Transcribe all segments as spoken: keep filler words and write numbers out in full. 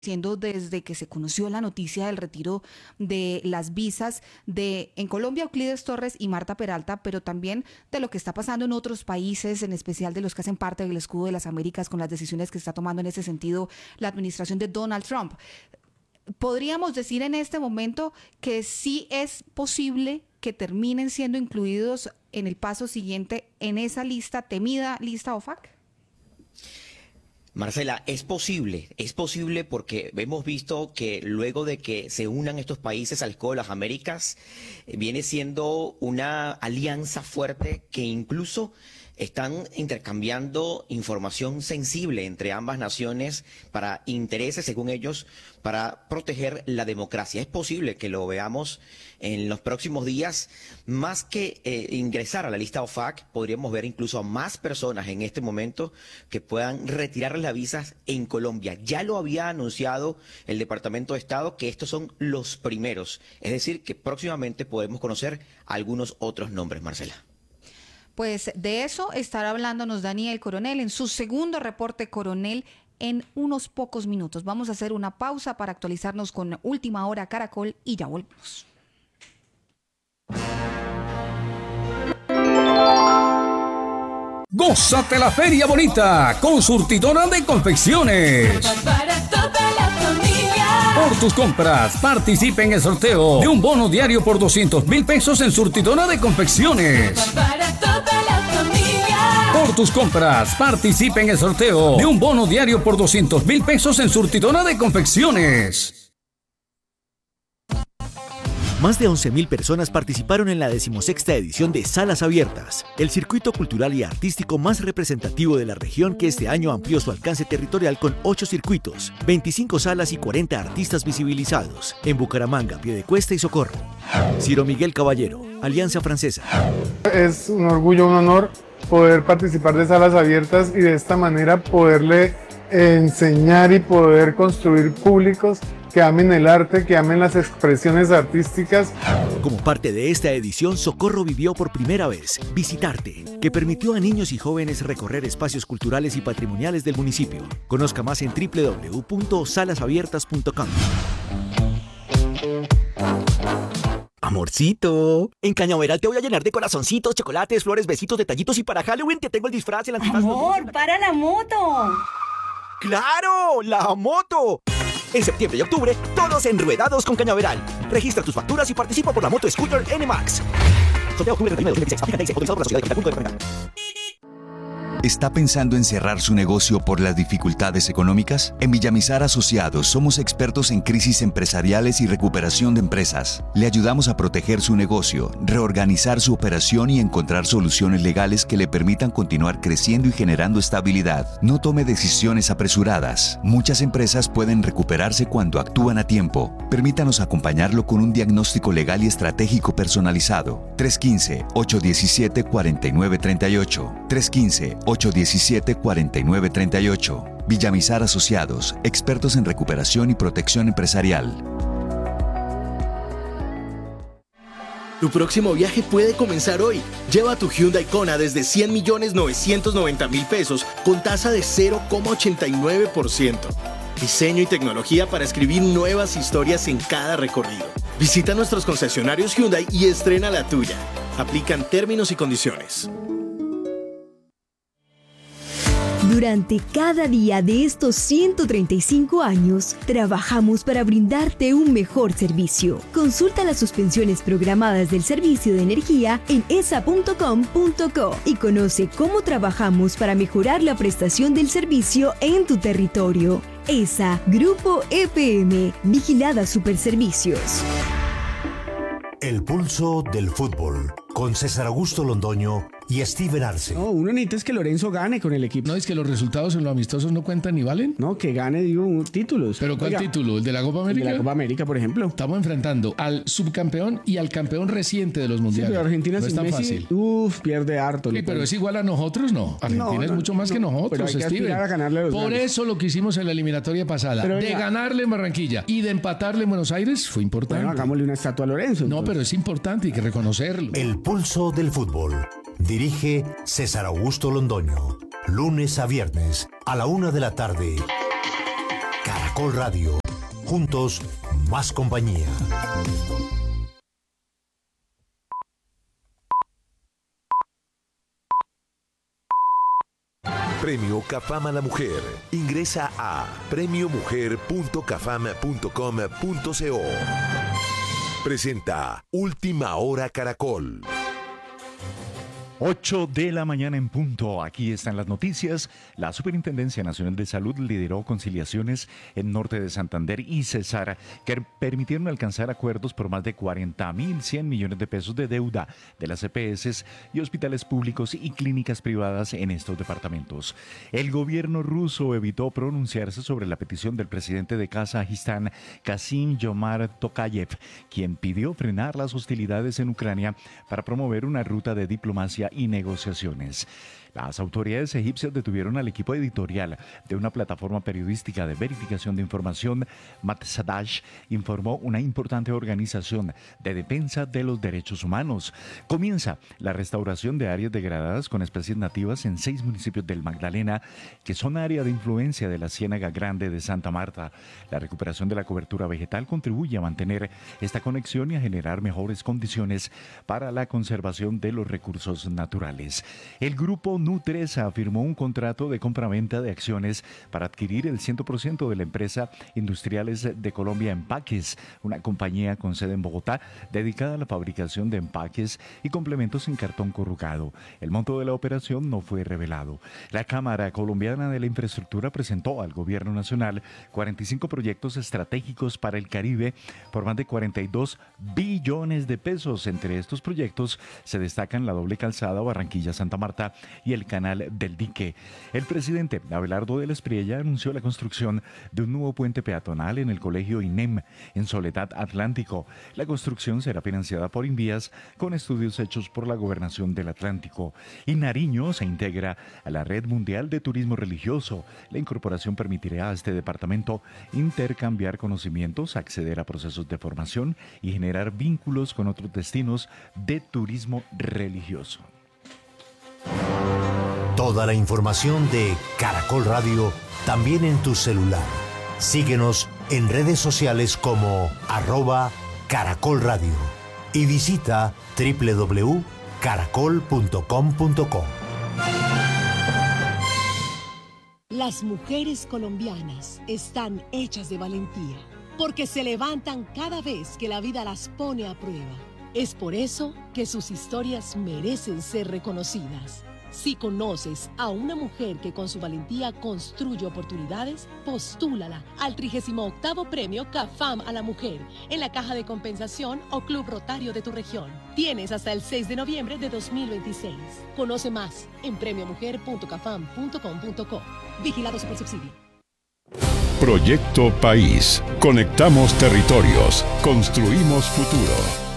siendo desde que se conoció la noticia del retiro de las visas de en Colombia Euclides Torres y Marta Peralta, pero también de lo que está pasando en otros países, en especial de los que hacen parte del escudo de las Américas, con las decisiones que está tomando en ese sentido la administración de Donald Trump. ¿Podríamos decir en este momento que sí es posible que terminen siendo incluidos en el paso siguiente en esa lista, temida lista O F A C? Marcela, es posible, es posible porque hemos visto que luego de que se unan estos países al Escudo de las Américas, eh, viene siendo una alianza fuerte que incluso están intercambiando información sensible entre ambas naciones para intereses, según ellos, para proteger la democracia. Es posible que lo veamos en los próximos días. Más que eh, ingresar a la lista O F A C, podríamos ver incluso a más personas en este momento que puedan retirar las visas en Colombia. Ya lo había anunciado el Departamento de Estado que estos son los primeros. Es decir, que próximamente podemos conocer algunos otros nombres, Marcela. Pues de eso estará hablándonos Daniel Coronel en su segundo reporte Coronel en unos pocos minutos. Vamos a hacer una pausa para actualizarnos con Última Hora Caracol y ya volvemos. Gózate la feria bonita con Surtidora de Confecciones. Para toda la familia. Por tus compras, participa en el sorteo de un bono diario por doscientos mil pesos en Surtidora de Confecciones. Para toda la familia. Por tus compras, participa en el sorteo de un bono diario por doscientos mil pesos en Surtidora de Confecciones. Más de once mil personas participaron en la decimosexta edición de Salas Abiertas, el circuito cultural y artístico más representativo de la región que este año amplió su alcance territorial con ocho circuitos, veinticinco salas y cuarenta artistas visibilizados, en Bucaramanga, Piedecuesta y Socorro. Ciro Miguel Caballero, Alianza Francesa. Es un orgullo, un honor poder participar de Salas Abiertas y de esta manera poderle enseñar y poder construir públicos que amen el arte, que amen las expresiones artísticas. Como parte de esta edición, Socorro vivió por primera vez Visitarte, que permitió a niños y jóvenes recorrer espacios culturales y patrimoniales del municipio. Conozca más en doble u doble u doble u punto salas abiertas punto com. Amorcito, en Cañaveral te voy a llenar de corazoncitos, chocolates, flores, besitos, detallitos y para Halloween te tengo el disfraz, el antifaz. Amor, para la moto. ¡Claro! ¡La moto! En septiembre y octubre, todos enruedados con Cañaveral. Registra tus facturas y participa por la moto Scooter N MAX. Sorteo octubre del dos mil veintiséis. Aplica T I C, autorizado por la Sociedad de Capital. Punto de ¿Está pensando en cerrar su negocio por las dificultades económicas? En Villamizar Asociados somos expertos en crisis empresariales y recuperación de empresas. Le ayudamos a proteger su negocio, reorganizar su operación y encontrar soluciones legales que le permitan continuar creciendo y generando estabilidad. No tome decisiones apresuradas. Muchas empresas pueden recuperarse cuando actúan a tiempo. Permítanos acompañarlo con un diagnóstico legal y estratégico personalizado. tres uno cinco, ocho uno siete, cuatro nueve tres ocho. tres uno cinco, ocho uno siete, cuatro nueve tres ocho. Villamizar Asociados, expertos en recuperación y protección empresarial. Tu próximo viaje puede comenzar hoy. Lleva tu Hyundai Kona desde cien millones novecientos noventa mil pesos con tasa de cero coma ochenta y nueve por ciento. Diseño y tecnología para escribir nuevas historias en cada recorrido. Visita nuestros concesionarios Hyundai y estrena la tuya. Aplican términos y condiciones. Durante cada día de estos ciento treinta y cinco años, trabajamos para brindarte un mejor servicio. Consulta las suspensiones programadas del servicio de energía en e s a punto com punto co y conoce cómo trabajamos para mejorar la prestación del servicio en tu territorio. E S A, Grupo E P M, Vigilada Superservicios. El pulso del fútbol, con César Augusto Londoño y Steven Arce. No, uno necesita es que Lorenzo gane con el equipo. No, es que los resultados en los amistosos no cuentan ni valen. No, que gane, digo, títulos. ¿Pero cuál Oiga, título? ¿El de la Copa América? El de la Copa América, por ejemplo. Estamos enfrentando al subcampeón y al campeón reciente de los mundiales. Sí, pero Argentina no es tan Messi, fácil. Uf, pierde harto. Sí, pero es igual a nosotros, ¿no? Argentina no, no, es mucho más no, que nosotros, pero hay que Steven. A ganarle a los por grandes. Eso lo que hicimos en la eliminatoria pasada. Pero, de venga, ganarle en Barranquilla y de empatarle en Buenos Aires fue importante. Bueno, hagámosle una estatua a Lorenzo. No, entonces. Pero es importante y hay que reconocerlo. El pulso del fútbol. Dirige César Augusto Londoño. Lunes a viernes a la una de la tarde. Caracol. Caracol Radio. Juntos, más compañía. Premio CAFAM a la Mujer. Ingresa a premio mujer punto cafam punto com punto co. Presenta Última Hora Caracol. ocho de la mañana en punto. Aquí están las noticias. La Superintendencia Nacional de Salud lideró conciliaciones en Norte de Santander y Cesar que permitieron alcanzar acuerdos por más de cuarenta mil cien millones de pesos de deuda de las E P S y hospitales públicos y clínicas privadas en estos departamentos. El gobierno ruso evitó pronunciarse sobre la petición del presidente de Kazajistán, Kassym-Jomart Tokayev, quien pidió frenar las hostilidades en Ucrania para promover una ruta de diplomacia y negociaciones. Las autoridades egipcias detuvieron al equipo editorial de una plataforma periodística de verificación de información. Matsadash informó una importante organización de defensa de los derechos humanos. Comienza la restauración de áreas degradadas con especies nativas en seis municipios del Magdalena, que son área de influencia de la Ciénaga Grande de Santa Marta. La recuperación de la cobertura vegetal contribuye a mantener esta conexión y a generar mejores condiciones para la conservación de los recursos naturales. El grupo Nutresa firmó un contrato de compraventa de acciones para adquirir el cien por ciento de la empresa Industriales de Colombia Empaques, una compañía con sede en Bogotá dedicada a la fabricación de empaques y complementos en cartón corrugado. El monto de la operación no fue revelado. La Cámara Colombiana de la Infraestructura presentó al Gobierno Nacional cuarenta y cinco proyectos estratégicos para el Caribe por más de cuarenta y dos billones de pesos. Entre estos proyectos se destacan la doble calzada Barranquilla-Santa Marta y el Canal del Dique. El presidente Abelardo de la Espriella anunció la construcción de un nuevo puente peatonal en el colegio I N E M en Soledad Atlántico. La construcción será financiada por Invías con estudios hechos por la Gobernación del Atlántico. Y Nariño se integra a la Red Mundial de Turismo Religioso. La incorporación permitirá a este departamento intercambiar conocimientos, acceder a procesos de formación y generar vínculos con otros destinos de turismo religioso. Toda la información de Caracol Radio también en tu celular. Síguenos en redes sociales como arroba Caracol Radio y visita doble u doble u doble u punto caracol punto com punto co. Las mujeres colombianas están hechas de valentía porque se levantan cada vez que la vida las pone a prueba. Es por eso que sus historias merecen ser reconocidas. Si conoces a una mujer que con su valentía construye oportunidades, postúlala al trigésimo octavo Premio CAFAM a la Mujer en la Caja de Compensación o Club Rotario de tu región. Tienes hasta el seis de noviembre de dos mil veintiséis. Conoce más en premio mujer punto cafam punto com punto co. Vigilado Supersubsidio. Proyecto País. Conectamos territorios. Construimos futuro.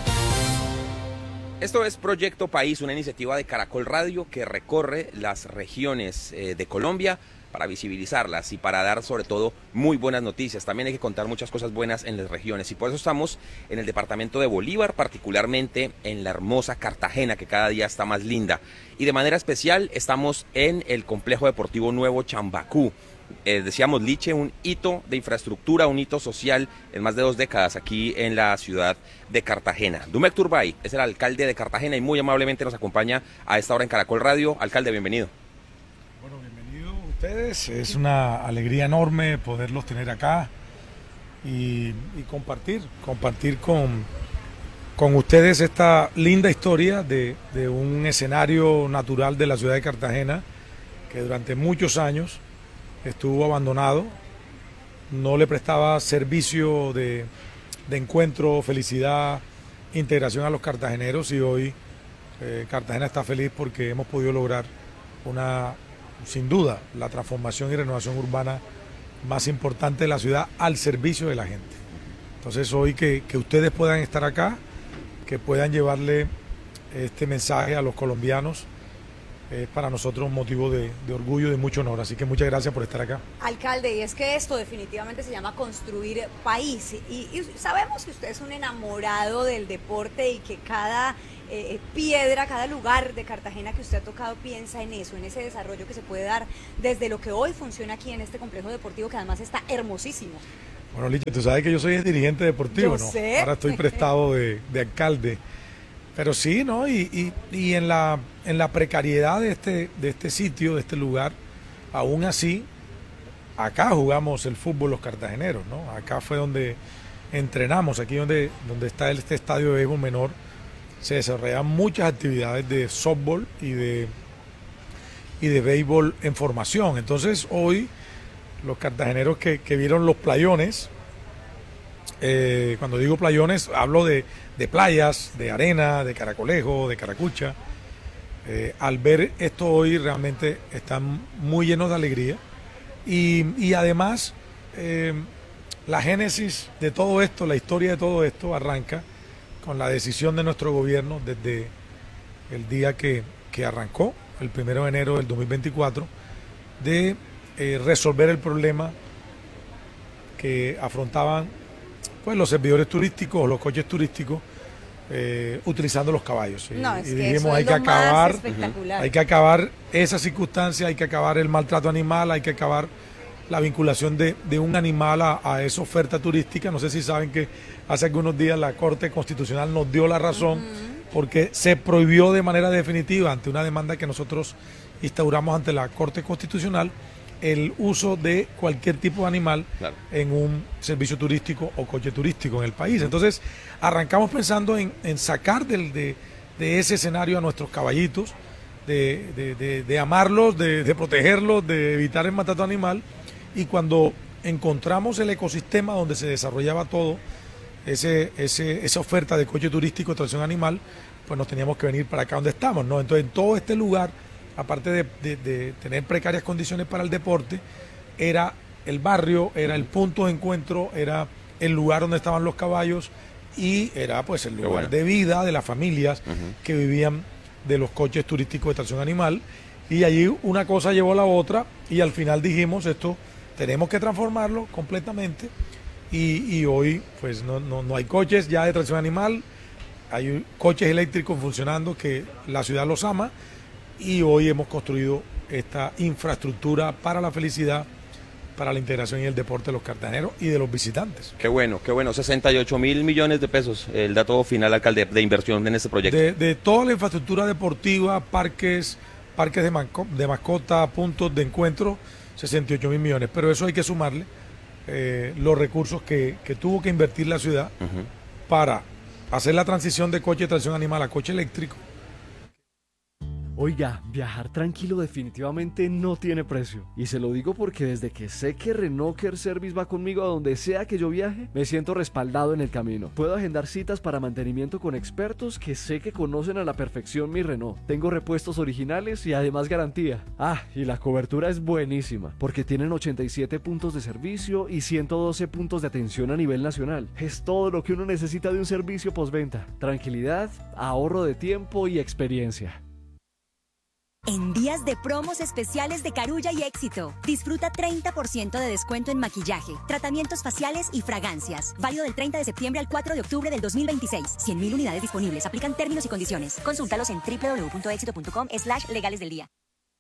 Esto es Proyecto País, una iniciativa de Caracol Radio que recorre las regiones eh, de Colombia para visibilizarlas y para dar sobre todo muy buenas noticias. También hay que contar muchas cosas buenas en las regiones y por eso estamos en el departamento de Bolívar, particularmente en la hermosa Cartagena que cada día está más linda. Y de manera especial estamos en el Complejo Deportivo Nuevo Chambacú. Eh, decíamos Liche, un hito de infraestructura, un hito social en más de dos décadas aquí en la ciudad de Cartagena. Dumek Turbay es el alcalde de Cartagena y muy amablemente nos acompaña a esta hora en Caracol Radio. Alcalde, bienvenido. Bueno, bienvenido a ustedes. Es una alegría enorme poderlos tener acá y, y compartir, compartir con, con ustedes esta linda historia de, de un escenario natural de la ciudad de Cartagena que durante muchos años estuvo abandonado, no le prestaba servicio de, de encuentro, felicidad, integración a los cartageneros y hoy eh, Cartagena está feliz porque hemos podido lograr una, sin duda, la transformación y renovación urbana más importante de la ciudad al servicio de la gente. Entonces hoy que, que ustedes puedan estar acá, que puedan llevarle este mensaje a los colombianos, es para nosotros un motivo de, de orgullo y de mucho honor, así que muchas gracias por estar acá. Alcalde, y es que esto definitivamente se llama construir país y, y sabemos que usted es un enamorado del deporte y que cada eh, piedra, cada lugar de Cartagena que usted ha tocado piensa en eso, en ese desarrollo que se puede dar desde lo que hoy funciona aquí en este complejo deportivo, que además está hermosísimo. Bueno, Licha, tú sabes que yo soy el dirigente deportivo, yo ¿no? Sé. Ahora estoy prestado de, de alcalde. Pero sí, ¿no? Y, y, y en la en la precariedad de este, de este sitio, de este lugar, aún así, acá jugamos el fútbol los cartageneros, ¿no? Acá fue donde entrenamos, aquí donde, donde está este estadio de béisbol menor, se desarrollan muchas actividades de softball y de, y de béisbol en formación. Entonces hoy los cartageneros que, que vieron los playones, eh, cuando digo playones hablo de, de playas, de arena, de caracolejo, de caracucha, eh, al ver esto hoy realmente están muy llenos de alegría y, y además eh, la génesis de todo esto, la historia de todo esto arranca con la decisión de nuestro gobierno desde el día que, que arrancó, el primero de enero del dos mil veinticuatro, de eh, resolver el problema que afrontaban pues los servidores turísticos o los coches turísticos eh, utilizando los caballos. No, y, es y que dijimos, eso es hay lo que acabar, más espectacular. hay que acabar esa circunstancia, hay que acabar el maltrato animal, hay que acabar la vinculación de, de un animal a, a esa oferta turística. No sé si saben que hace algunos días la Corte Constitucional nos dio la razón uh-huh. porque se prohibió de manera definitiva, ante una demanda que nosotros instauramos ante la Corte Constitucional, el uso de cualquier tipo de animal claro. en un servicio turístico o coche turístico en el país. Entonces arrancamos pensando en, en sacar del, de, de ese escenario a nuestros caballitos, de, de, de, de amarlos, de, de protegerlos, de evitar el maltrato animal. Y cuando encontramos el ecosistema donde se desarrollaba todo, ese, ese, esa oferta de coche turístico de tracción animal, pues nos teníamos que venir para acá donde estamos, ¿no? Entonces en todo este lugar, aparte de, de, de tener precarias condiciones para el deporte, era el barrio, era el punto de encuentro, era el lugar donde estaban los caballos y era pues el lugar bueno. de vida de las familias uh-huh. que vivían de los coches turísticos de tracción animal. Y allí una cosa llevó a la otra y al final dijimos, esto tenemos que transformarlo completamente y, y hoy pues no, no, no hay coches ya de tracción animal, hay coches eléctricos funcionando que la ciudad los ama y hoy hemos construido esta infraestructura para la felicidad, para la integración y el deporte de los cartageneros y de los visitantes. Qué bueno, qué bueno, sesenta y ocho mil millones de pesos, el dato final, alcalde, de inversión en este proyecto. De, de toda la infraestructura deportiva, parques, parques de, manco, de mascota, puntos de encuentro, sesenta y ocho mil millones, pero eso hay que sumarle eh, los recursos que, que tuvo que invertir la ciudad uh-huh. para hacer la transición de coche de tracción animal a coche eléctrico. Oiga, viajar tranquilo definitivamente no tiene precio. Y se lo digo porque desde que sé que Renault Care Service va conmigo a donde sea que yo viaje, me siento respaldado en el camino. Puedo agendar citas para mantenimiento con expertos que sé que conocen a la perfección mi Renault. Tengo repuestos originales y además garantía. Ah, y la cobertura es buenísima, porque tienen ochenta y siete puntos de servicio y ciento doce puntos de atención a nivel nacional. Es todo lo que uno necesita de un servicio postventa. Tranquilidad, ahorro de tiempo y experiencia. En días de promos especiales de Carulla y Éxito, disfruta treinta por ciento de descuento en maquillaje, tratamientos faciales y fragancias. Válido del treinta de septiembre al cuatro de octubre del dos mil veintiséis. cien mil unidades disponibles. Aplican términos y condiciones. Consúltalos en doble u doble u doble u punto éxito punto com slash legales del día.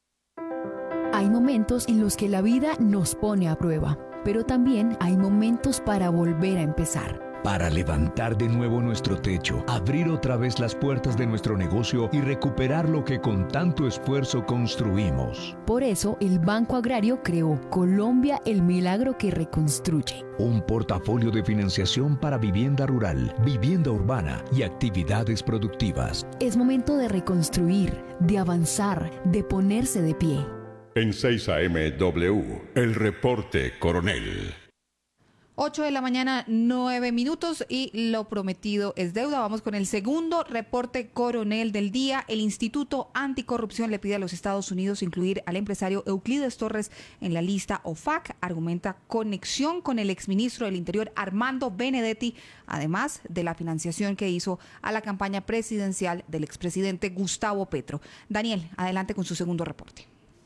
Hay momentos en los que la vida nos pone a prueba, pero también hay momentos para volver a empezar. Para levantar de nuevo nuestro techo, abrir otra vez las puertas de nuestro negocio y recuperar lo que con tanto esfuerzo construimos. Por eso, el Banco Agrario creó Colombia, el milagro que reconstruye. Un portafolio de financiación para vivienda rural, vivienda urbana y actividades productivas. Es momento de reconstruir, de avanzar, de ponerse de pie. En seis A M W, el reporte Coronel. ocho de la mañana, nueve minutos y lo prometido es deuda. Vamos con el segundo reporte Coronel del día. El Instituto Anticorrupción le pide a los Estados Unidos incluir al empresario Euclides Torres en la lista O F A C. Argumenta conexión con el exministro del Interior Armando Benedetti, además de la financiación que hizo a la campaña presidencial del expresidente Gustavo Petro. Daniel, adelante con su segundo reporte.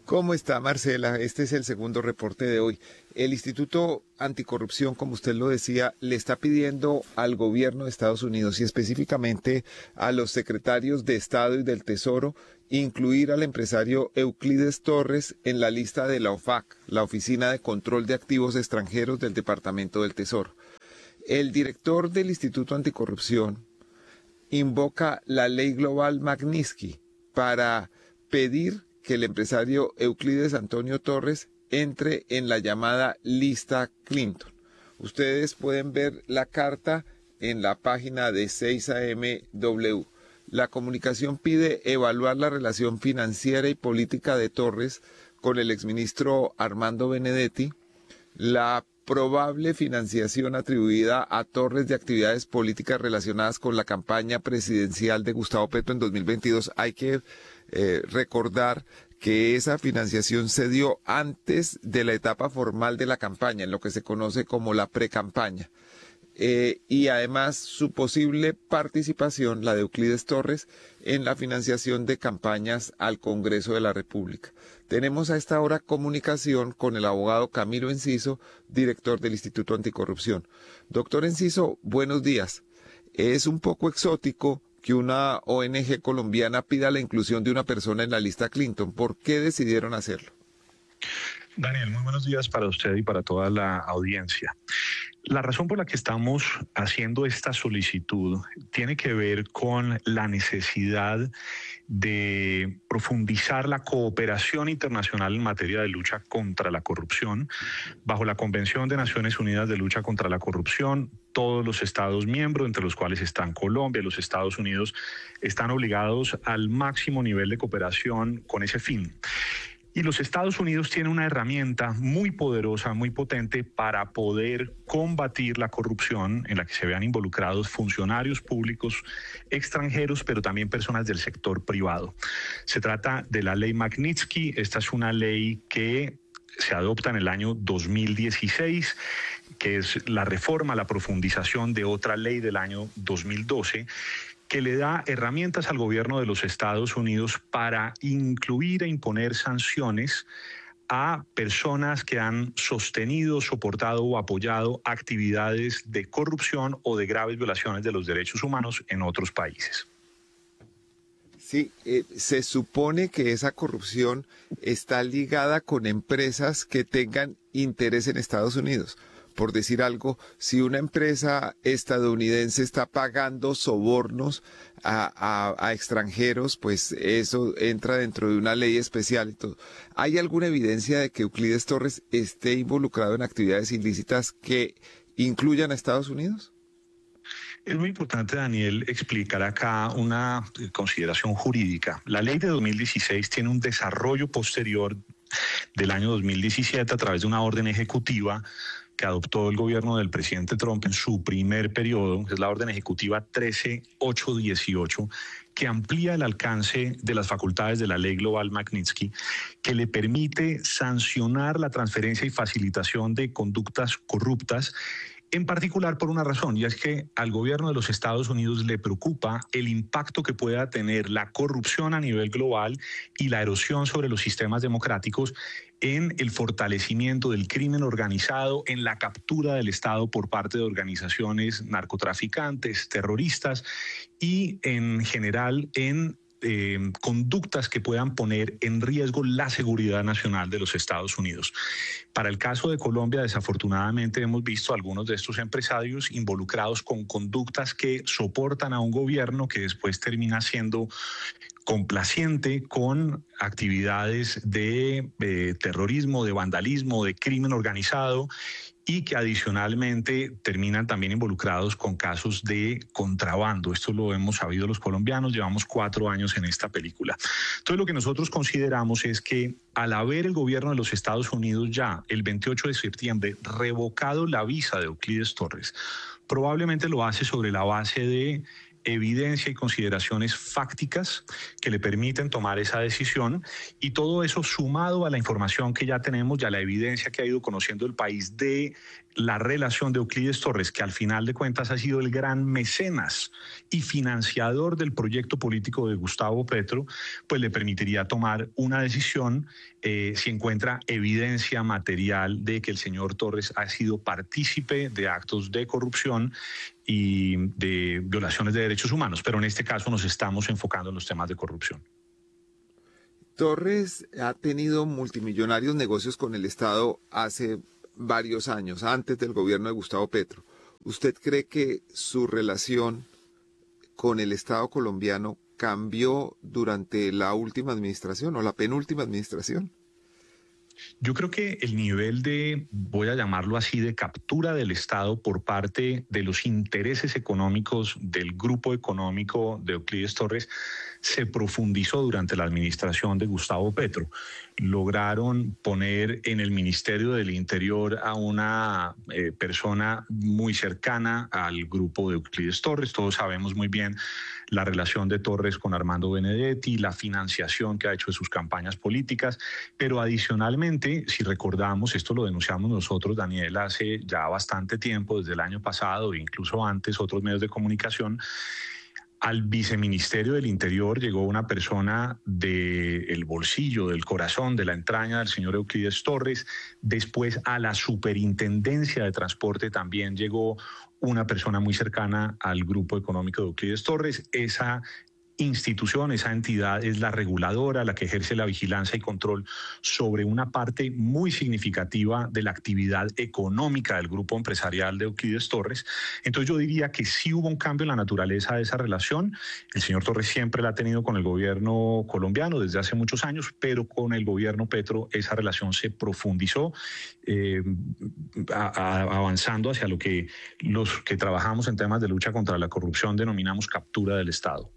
¿Cómo está, Marcela? Este es el segundo reporte de hoy. El Instituto Anticorrupción, como usted lo decía, le está pidiendo al gobierno de Estados Unidos y específicamente a los secretarios de Estado y del Tesoro incluir al empresario Euclides Torres en la lista de la O F A C, la Oficina de Control de Activos Extranjeros del Departamento del Tesoro. El director del Instituto Anticorrupción invoca la ley global Magnitsky para pedir que el empresario Euclides Antonio Torres entre en la llamada lista Clinton. Ustedes pueden ver la carta en la página de seis A M W. La comunicación pide evaluar la relación financiera y política de Torres con el exministro Armando Benedetti, la probable financiación atribuida a Torres de actividades políticas relacionadas con la campaña presidencial de Gustavo Petro en dos mil veintidós. Hay que eh, recordar que esa financiación se dio antes de la etapa formal de la campaña, en lo que se conoce como la precampaña. Eh, y además su posible participación, la de Euclides Torres, en la financiación de campañas al Congreso de la República. Tenemos a esta hora comunicación con el abogado Camilo Enciso, director del Instituto Anticorrupción. Doctor Enciso, buenos días. Es un poco exótico que una O N G colombiana pida la inclusión de una persona en la lista Clinton. ¿Por qué decidieron hacerlo? Daniel, muy buenos días para usted y para toda la audiencia. La razón por la que estamos haciendo esta solicitud tiene que ver con la necesidad de profundizar la cooperación internacional en materia de lucha contra la corrupción. Bajo la Convención de Naciones Unidas de Lucha contra la Corrupción, todos los Estados miembros, entre los cuales están Colombia y los Estados Unidos, están obligados al máximo nivel de cooperación con ese fin. Y los Estados Unidos tienen una herramienta muy poderosa, muy potente para poder combatir la corrupción en la que se vean involucrados funcionarios públicos extranjeros, pero también personas del sector privado. Se trata de la ley Magnitsky. Esta es una ley que se adopta en el año dos mil dieciséis, que es la reforma, la profundización de otra ley del año dos mil doce, que le da herramientas al gobierno de los Estados Unidos para incluir e imponer sanciones a personas que han sostenido, soportado o apoyado actividades de corrupción o de graves violaciones de los derechos humanos en otros países. Sí, eh, se supone que esa corrupción está ligada con empresas que tengan interés en Estados Unidos. Por decir algo, si una empresa estadounidense está pagando sobornos a, a, a extranjeros, pues eso entra dentro de una ley especial y todo. ¿Hay alguna evidencia de que Euclides Torres esté involucrado en actividades ilícitas que incluyan a Estados Unidos? Es muy importante, Daniel, explicar acá una consideración jurídica. La ley de dos mil dieciséis tiene un desarrollo posterior del año dos mil diecisiete a través de una orden ejecutiva que adoptó el gobierno del presidente Trump en su primer periodo, es la orden ejecutiva trece mil ochocientos dieciocho, que amplía el alcance de las facultades de la ley global Magnitsky, que le permite sancionar la transferencia y facilitación de conductas corruptas, en particular por una razón, y es que al gobierno de los Estados Unidos le preocupa el impacto que pueda tener la corrupción a nivel global y la erosión sobre los sistemas democráticos en el fortalecimiento del crimen organizado, en la captura del Estado por parte de organizaciones narcotraficantes, terroristas y en general en Eh, conductas que puedan poner en riesgo la seguridad nacional de los Estados Unidos. Para el caso de Colombia, desafortunadamente hemos visto a algunos de estos empresarios involucrados con conductas que soportan a un gobierno que después termina siendo complaciente con actividades de eh, terrorismo, de vandalismo, de crimen organizado, y que adicionalmente terminan también involucrados con casos de contrabando. Esto lo hemos sabido los colombianos, llevamos cuatro años en esta película. Entonces lo que nosotros consideramos es que al haber el gobierno de los Estados Unidos ya el veintiocho de septiembre revocado la visa de Euclides Torres, probablemente lo hace sobre la base de evidencia y consideraciones fácticas que le permiten tomar esa decisión, y todo eso sumado a la información que ya tenemos y a la evidencia que ha ido conociendo el país de la relación de Euclides Torres, que al final de cuentas ha sido el gran mecenas y financiador del proyecto político de Gustavo Petro, pues le permitiría tomar una decisión eh, si encuentra evidencia material de que el señor Torres ha sido partícipe de actos de corrupción y de violaciones de derechos humanos, pero en este caso nos estamos enfocando en los temas de corrupción. Torres ha tenido multimillonarios negocios con el Estado hace varios años, antes del gobierno de Gustavo Petro. ¿Usted cree que su relación con el Estado colombiano cambió durante la última administración o la penúltima administración? Yo creo que el nivel de, voy a llamarlo así, de captura del Estado por parte de los intereses económicos del grupo económico de Euclides Torres se profundizó durante la administración de Gustavo Petro. Lograron poner en el Ministerio del Interior a una eh, persona muy cercana al grupo de Euclides Torres. Todos sabemos muy bien la relación de Torres con Armando Benedetti, la financiación que ha hecho de sus campañas políticas, pero adicionalmente, si recordamos, esto lo denunciamos nosotros, Daniel, hace ya bastante tiempo, desde el año pasado e incluso antes, otros medios de comunicación, al viceministerio del Interior llegó una persona del bolsillo, del corazón, de la entraña del señor Euclides Torres. Después a la superintendencia de transporte también llegó una persona muy cercana al grupo económico de Euclides Torres. Esa institución, esa entidad es la reguladora, la que ejerce la vigilancia y control sobre una parte muy significativa de la actividad económica del grupo empresarial de Euclides Torres. Entonces yo diría que sí hubo un cambio en la naturaleza de esa relación. El señor Torres siempre la ha tenido con el gobierno colombiano desde hace muchos años, pero con el gobierno Petro esa relación se profundizó, eh, a, a, avanzando hacia lo que los que trabajamos en temas de lucha contra la corrupción denominamos captura del Estado.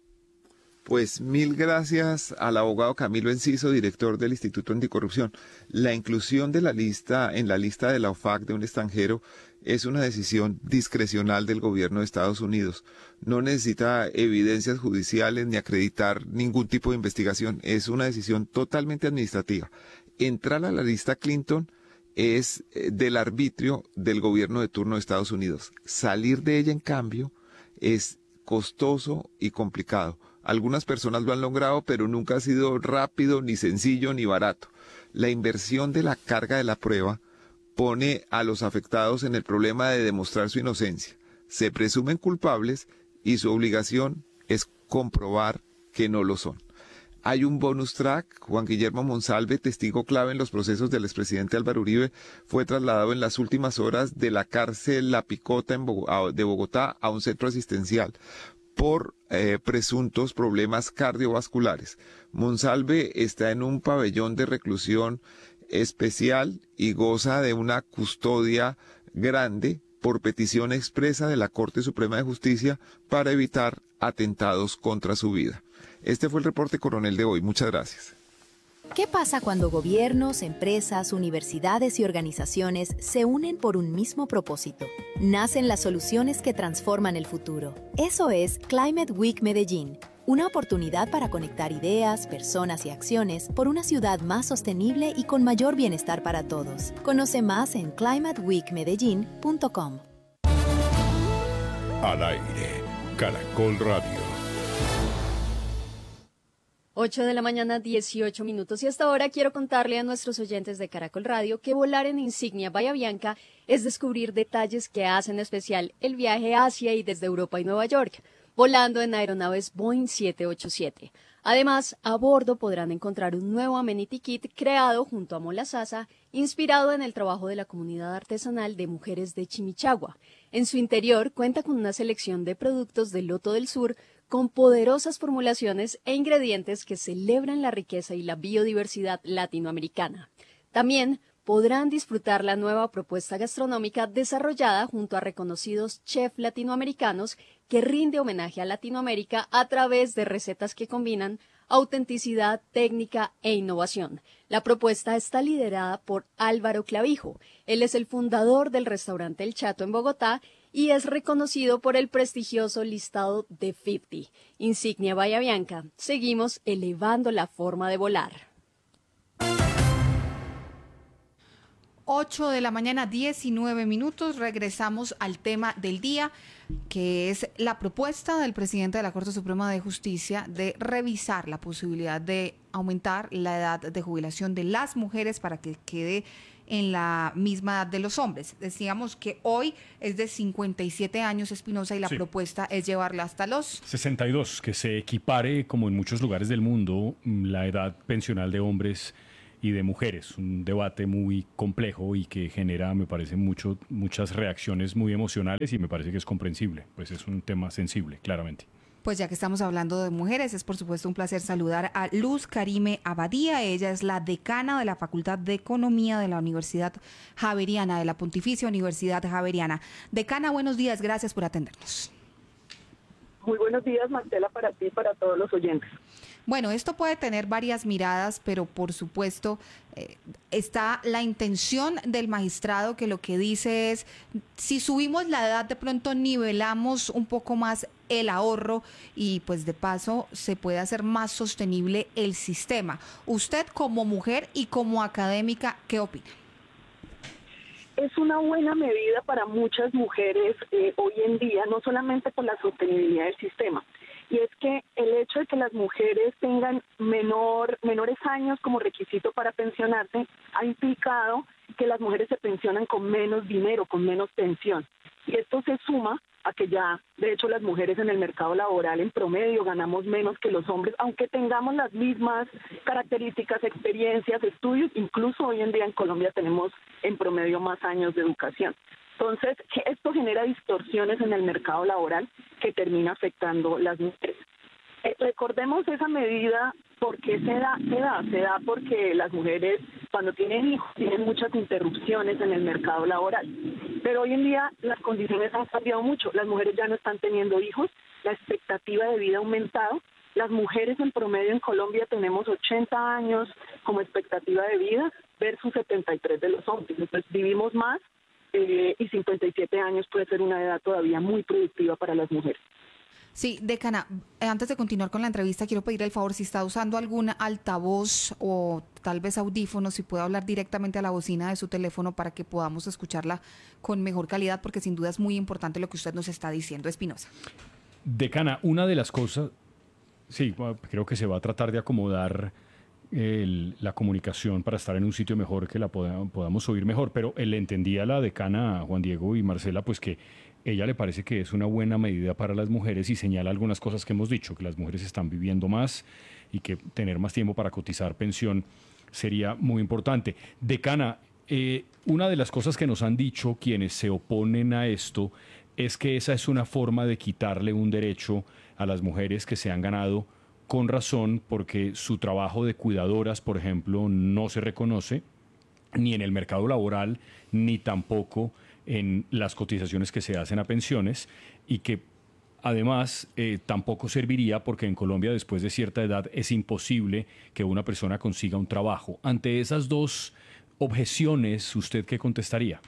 Pues mil gracias al abogado Camilo Enciso, director del Instituto Anticorrupción. La inclusión de la lista en la lista de la O F A C de un extranjero es una decisión discrecional del gobierno de Estados Unidos. No necesita evidencias judiciales ni acreditar ningún tipo de investigación. Es una decisión totalmente administrativa. Entrar a la lista Clinton es del arbitrio del gobierno de turno de Estados Unidos. Salir de ella, en cambio, es costoso y complicado. Algunas personas lo han logrado, pero nunca ha sido rápido, ni sencillo, ni barato. La inversión de la carga de la prueba pone a los afectados en el problema de demostrar su inocencia. Se presumen culpables y su obligación es comprobar que no lo son. Hay un bonus track. Juan Guillermo Monsalve, testigo clave en los procesos del expresidente Álvaro Uribe, fue trasladado en las últimas horas de la cárcel La Picota en Bogotá, de Bogotá a un centro asistencial por eh, presuntos problemas cardiovasculares. Monsalve está en un pabellón de reclusión especial y goza de una custodia grande por petición expresa de la Corte Suprema de Justicia para evitar atentados contra su vida. Este fue el reporte coronel de hoy. Muchas gracias. ¿Qué pasa cuando gobiernos, empresas, universidades y organizaciones se unen por un mismo propósito? Nacen las soluciones que transforman el futuro. Eso es Climate Week Medellín, una oportunidad para conectar ideas, personas y acciones por una ciudad más sostenible y con mayor bienestar para todos. Conoce más en climate week medellín punto com. Al aire, Caracol Radio. ocho de la mañana, dieciocho minutos. Y hasta ahora quiero contarle a nuestros oyentes de Caracol Radio que volar en Insignia Bahía Bianca es descubrir detalles que hacen especial el viaje hacia y desde Europa y Nueva York, volando en aeronaves Boeing siete ochenta y siete. Además, a bordo podrán encontrar un nuevo amenity kit creado junto a Mola Sasa, inspirado en el trabajo de la comunidad artesanal de mujeres de Chimichagua. En su interior cuenta con una selección de productos del Loto del Sur, con poderosas formulaciones e ingredientes que celebran la riqueza y la biodiversidad latinoamericana. También podrán disfrutar la nueva propuesta gastronómica desarrollada junto a reconocidos chefs latinoamericanos que rinde homenaje a Latinoamérica a través de recetas que combinan autenticidad, técnica e innovación. La propuesta está liderada por Álvaro Clavijo. Él es el fundador del restaurante El Chato en Bogotá y es reconocido por el prestigioso listado de cincuenta. Insignia Bahía Bianca, seguimos elevando la forma de volar. ocho de la mañana, diecinueve minutos. Regresamos al tema del día, que es la propuesta del presidente de la Corte Suprema de Justicia de revisar la posibilidad de aumentar la edad de jubilación de las mujeres para que quede en la misma edad de los hombres. Decíamos que hoy es de cincuenta y siete años, Espinosa, y la sí. propuesta es llevarla hasta los sesenta y dos, que se equipare, como en muchos lugares del mundo, la edad pensional de hombres y de mujeres. Un debate muy complejo y que genera, me parece, mucho, muchas reacciones muy emocionales, y me parece que es comprensible, pues es un tema sensible, claramente. Pues ya que estamos hablando de mujeres, es por supuesto un placer saludar a Luz Karime Abadía. Ella es la decana de la Facultad de Economía de la Universidad Javeriana, de la Pontificia Universidad Javeriana. Decana, buenos días, gracias por atendernos. Muy buenos días, Marcela, para ti y para todos los oyentes. Bueno, esto puede tener varias miradas, pero por supuesto eh, está la intención del magistrado, que lo que dice es, si subimos la edad, de pronto nivelamos un poco más el ahorro y pues de paso se puede hacer más sostenible el sistema. Usted como mujer y como académica, ¿qué opina? Es una buena medida para muchas mujeres eh, hoy en día, no solamente por la sostenibilidad del sistema. Y es que el hecho de que las mujeres tengan menor, menores años como requisito para pensionarse ha implicado que las mujeres se pensionan con menos dinero, con menos pensión. Y esto se suma a que ya, de hecho, las mujeres en el mercado laboral en promedio ganamos menos que los hombres, aunque tengamos las mismas características, experiencias, estudios. Incluso hoy en día en Colombia tenemos en promedio más años de educación. Entonces, esto genera distorsiones en el mercado laboral que termina afectando a las mujeres. Eh, recordemos esa medida, ¿por qué se da? Se da, se da porque las mujeres cuando tienen hijos tienen muchas interrupciones en el mercado laboral. Pero hoy en día las condiciones han cambiado mucho. Las mujeres ya no están teniendo hijos, la expectativa de vida ha aumentado. Las mujeres en promedio en Colombia tenemos ochenta años como expectativa de vida versus setenta y tres de los hombres. Entonces vivimos más. Eh, y cincuenta y siete años puede ser una edad todavía muy productiva para las mujeres. Sí, decana, antes de continuar con la entrevista, quiero pedir el favor, si está usando algún altavoz o tal vez audífono, si puede hablar directamente a la bocina de su teléfono para que podamos escucharla con mejor calidad, porque sin duda es muy importante lo que usted nos está diciendo, Espinosa. Decana, una de las cosas, sí, creo que se va a tratar de acomodar El, la comunicación para estar en un sitio mejor, que la poda, podamos oír mejor, pero él entendía a la decana Juan Diego y Marcela, pues que ella le parece que es una buena medida para las mujeres y señala algunas cosas que hemos dicho, que las mujeres están viviendo más y que tener más tiempo para cotizar pensión sería muy importante. Decana, eh, una de las cosas que nos han dicho quienes se oponen a esto es que esa es una forma de quitarle un derecho a las mujeres que se han ganado con razón, porque su trabajo de cuidadoras, por ejemplo, no se reconoce ni en el mercado laboral, ni tampoco en las cotizaciones que se hacen a pensiones, y que además eh, tampoco serviría porque en Colombia después de cierta edad es imposible que una persona consiga un trabajo. Ante esas dos objeciones, ¿usted qué contestaría?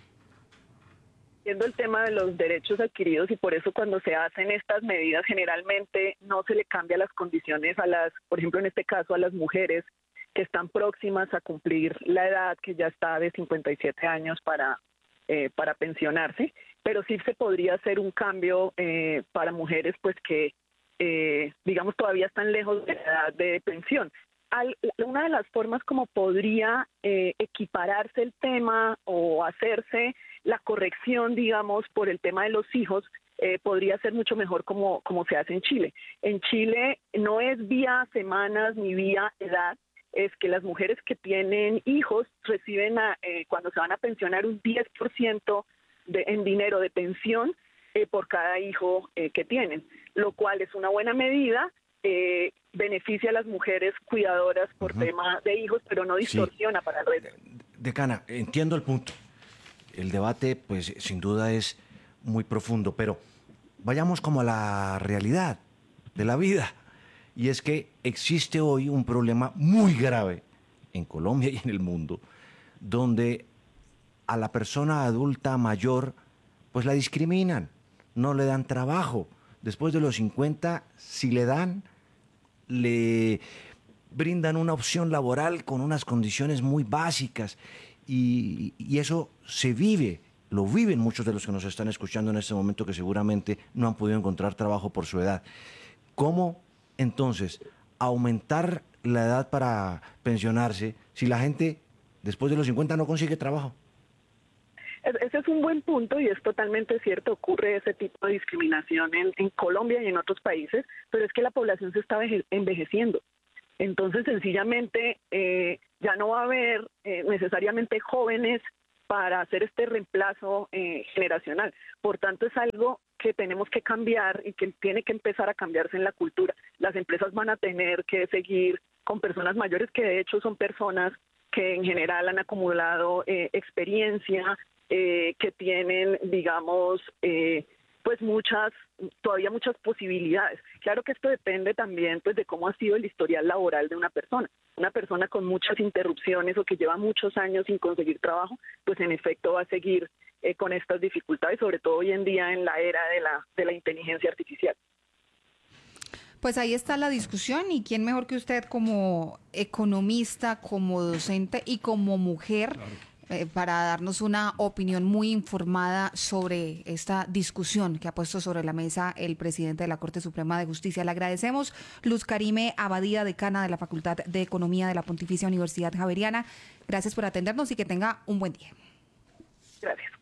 Viendo el tema de los derechos adquiridos, y por eso cuando se hacen estas medidas generalmente no se le cambia las condiciones a las, por ejemplo en este caso a las mujeres que están próximas a cumplir la edad, que ya está de cincuenta y siete años para, eh, para pensionarse, pero sí se podría hacer un cambio eh, para mujeres pues que eh, digamos todavía están lejos de la edad de pensión. Al, una de las formas como podría eh, equipararse el tema o hacerse la corrección, digamos, por el tema de los hijos, eh, podría ser mucho mejor como, como se hace en Chile. En Chile no es vía semanas ni vía edad, es que las mujeres que tienen hijos reciben a, eh, cuando se van a pensionar un diez por ciento de, en dinero de pensión eh, por cada hijo eh, que tienen, lo cual es una buena medida. Eh, beneficia a las mujeres cuidadoras por uh-huh. tema de hijos, pero no distorsiona sí. para el resto. Decana, entiendo el punto. El debate, pues, sin duda es muy profundo, pero vayamos como a la realidad de la vida. Y es que existe hoy un problema muy grave en Colombia y en el mundo, donde a la persona adulta mayor pues la discriminan, no le dan trabajo. Después de los cincuenta, si le dan, le brindan una opción laboral con unas condiciones muy básicas y, y eso se vive, lo viven muchos de los que nos están escuchando en este momento que seguramente no han podido encontrar trabajo por su edad. ¿Cómo entonces aumentar la edad para pensionarse si la gente después de los cincuenta no consigue trabajo? Ese es un buen punto y es totalmente cierto, ocurre ese tipo de discriminación en, en Colombia y en otros países, pero es que la población se está envejeciendo. Entonces, sencillamente, eh, ya no va a haber eh, necesariamente jóvenes para hacer este reemplazo eh, generacional. Por tanto, es algo que tenemos que cambiar y que tiene que empezar a cambiarse en la cultura. Las empresas van a tener que seguir con personas mayores que de hecho son personas que en general han acumulado eh, experiencia, eh, que tienen, digamos, eh, pues muchas, todavía muchas posibilidades. Claro que esto depende también pues de cómo ha sido el historial laboral de una persona. Una persona con muchas interrupciones o que lleva muchos años sin conseguir trabajo, pues en efecto va a seguir eh, con estas dificultades, sobre todo hoy en día en la era de la, de la inteligencia artificial. Pues ahí está la discusión y quién mejor que usted como economista, como docente y como mujer, claro, eh, para darnos una opinión muy informada sobre esta discusión que ha puesto sobre la mesa el presidente de la Corte Suprema de Justicia. Le agradecemos, Luz Karime Abadía, decana de la Facultad de Economía de la Pontificia Universidad Javeriana. Gracias por atendernos y que tenga un buen día. Gracias.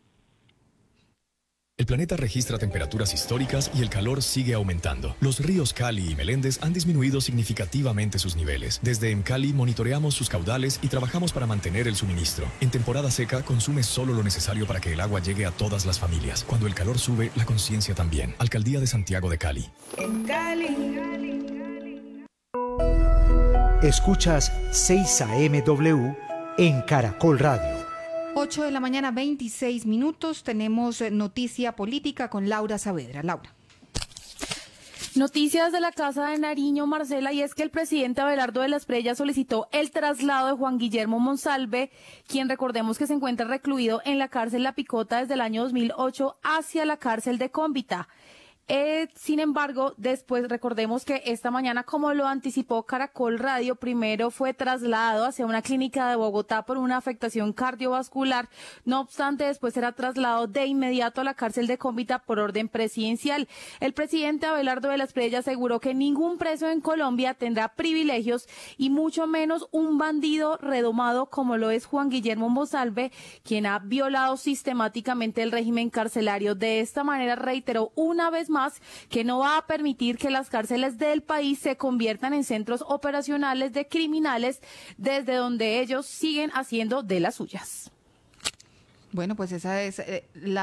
El planeta registra temperaturas históricas y el calor sigue aumentando. Los ríos Cali y Meléndez han disminuido significativamente sus niveles. Desde EMCALI monitoreamos sus caudales y trabajamos para mantener el suministro. En temporada seca, consume solo lo necesario para que el agua llegue a todas las familias. Cuando el calor sube, la conciencia también. Alcaldía de Santiago de Cali. En Cali. Escuchas seis A M W en Caracol Radio. ocho de la mañana, veintiséis minutos. Tenemos noticia política con Laura Saavedra. Laura. Noticias de la Casa de Nariño, Marcela, y es que el presidente Abelardo de la Espriella solicitó el traslado de Juan Guillermo Monsalve, quien recordemos que se encuentra recluido en la cárcel La Picota desde el año dos mil ocho, hacia la cárcel de Cómbita. Eh, sin embargo, después recordemos que esta mañana, como lo anticipó Caracol Radio, primero fue trasladado hacia una clínica de Bogotá por una afectación cardiovascular. No obstante, después será trasladado de inmediato a la cárcel de Cómbita por orden presidencial. El presidente Abelardo de la Espriella aseguró que ningún preso en Colombia tendrá privilegios y mucho menos un bandido redomado como lo es Juan Guillermo Monsalve, quien ha violado sistemáticamente el régimen carcelario. De esta manera reiteró una vez más Más, que no va a permitir que las cárceles del país se conviertan en centros operacionales de criminales desde donde ellos siguen haciendo de las suyas. Bueno, pues esa es eh,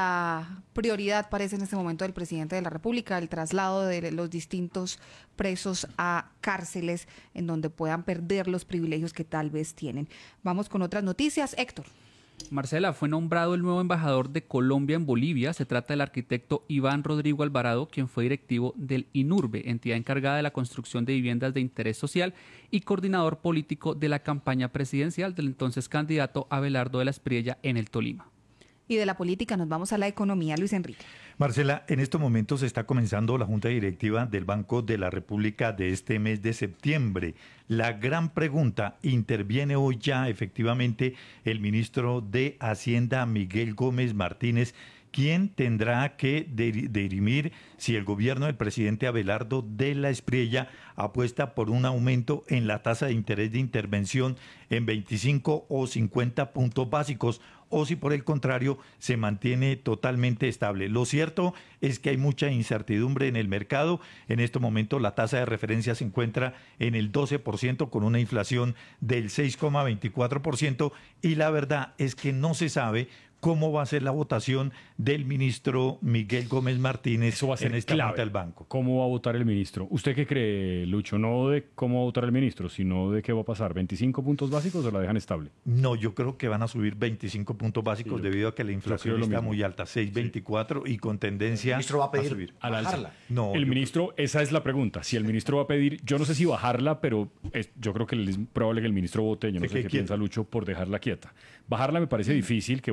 la prioridad, parece en este momento, del presidente de la República, el traslado de los distintos presos a cárceles en donde puedan perder los privilegios que tal vez tienen. Vamos con otras noticias. Héctor. Marcela, fue nombrado el nuevo embajador de Colombia en Bolivia. Se trata del arquitecto Iván Rodrigo Alvarado, quien fue directivo del INURBE, entidad encargada de la construcción de viviendas de interés social y coordinador político de la campaña presidencial del entonces candidato Abelardo de la Espriella en el Tolima. Y de la política nos vamos a la economía, Luis Enrique. Marcela, en estos momentos está comenzando la Junta Directiva del Banco de la República de este mes de septiembre. La gran pregunta, ¿interviene hoy ya efectivamente el ministro de Hacienda, Miguel Gómez Martínez, quien tendrá que dirimir si el gobierno del presidente Abelardo de la Espriella apuesta por un aumento en la tasa de interés de intervención en veinticinco o cincuenta puntos básicos, o si por el contrario se mantiene totalmente estable? Lo cierto es que hay mucha incertidumbre en el mercado. En este momento la tasa de referencia se encuentra en el doce por ciento con una inflación del seis coma veinticuatro por ciento y la verdad es que no se sabe cómo va a ser la votación del ministro Miguel Gómez Martínez Eso va a ser en esta clave. Junta del Banco. ¿Cómo va a votar el ministro? ¿Usted qué cree, Lucho? No de cómo va a votar el ministro, sino de qué va a pasar. ¿veinticinco puntos básicos o la dejan estable? No, yo creo que van a subir veinticinco puntos básicos Sí, yo- debido a que la yo inflación creo lo está mismo. muy alta, seis coma veinticuatro y con tendencia El ministro va a pedir subir. Al alza. bajarla. No, el yo- ministro, esa es la pregunta. Si el ministro va a pedir, yo no sé si bajarla, pero es- yo creo que es probable que el ministro vote, yo no Se sé quede qué quieto. piensa Lucho, por dejarla quieta. Bajarla me parece difícil que vote por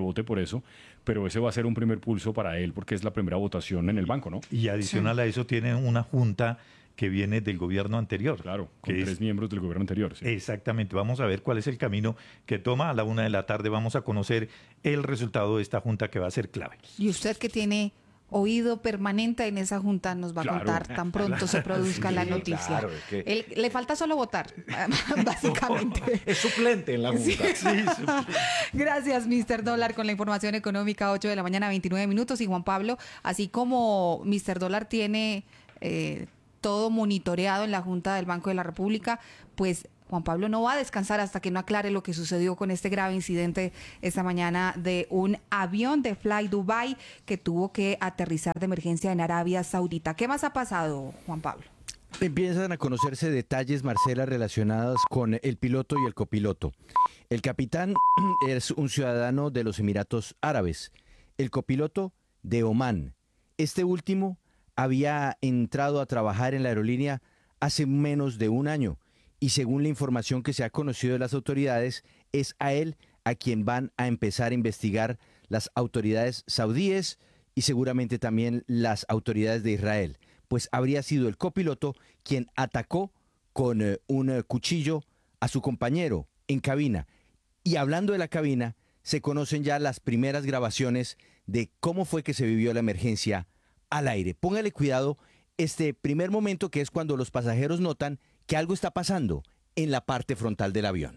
eso, pero ese va a ser un primer pulso para él porque es la primera votación en el banco, ¿no? Y adicional sí. a eso tiene una junta que viene del gobierno anterior. Claro, con que tres es, miembros del gobierno anterior. Sí. Exactamente, vamos a ver cuál es el camino que toma. A la una de la tarde vamos a conocer el resultado de esta junta que va a ser clave. Y usted que tiene oído permanente en esa junta nos va a claro, contar tan pronto claro, se produzca sí, la noticia. Claro, es que... Él, le falta solo votar, básicamente. Es suplente en la junta. Sí. Sí, gracias, mister Dólar, con la información económica, ocho de la mañana, veintinueve minutos. Y Juan Pablo, así como mister Dólar tiene eh, todo monitoreado en la Junta del Banco de la República, pues Juan Pablo no va a descansar hasta que no aclare lo que sucedió con este grave incidente esta mañana de un avión de Fly Dubai que tuvo que aterrizar de emergencia en Arabia Saudita. ¿Qué más ha pasado, Juan Pablo? Empiezan a conocerse detalles, Marcela, relacionados con el piloto y el copiloto. El capitán es un ciudadano de los Emiratos Árabes, el copiloto de Omán. Este último había entrado a trabajar en la aerolínea hace menos de un año. Y según la información que se ha conocido de las autoridades, es a él a quien van a empezar a investigar las autoridades saudíes y seguramente también las autoridades de Israel, pues habría sido el copiloto quien atacó con eh, un eh, cuchillo a su compañero en cabina. Y hablando de la cabina, se conocen ya las primeras grabaciones de cómo fue que se vivió la emergencia al aire. Póngale cuidado este primer momento, que es cuando los pasajeros notan que algo está pasando en la parte frontal del avión.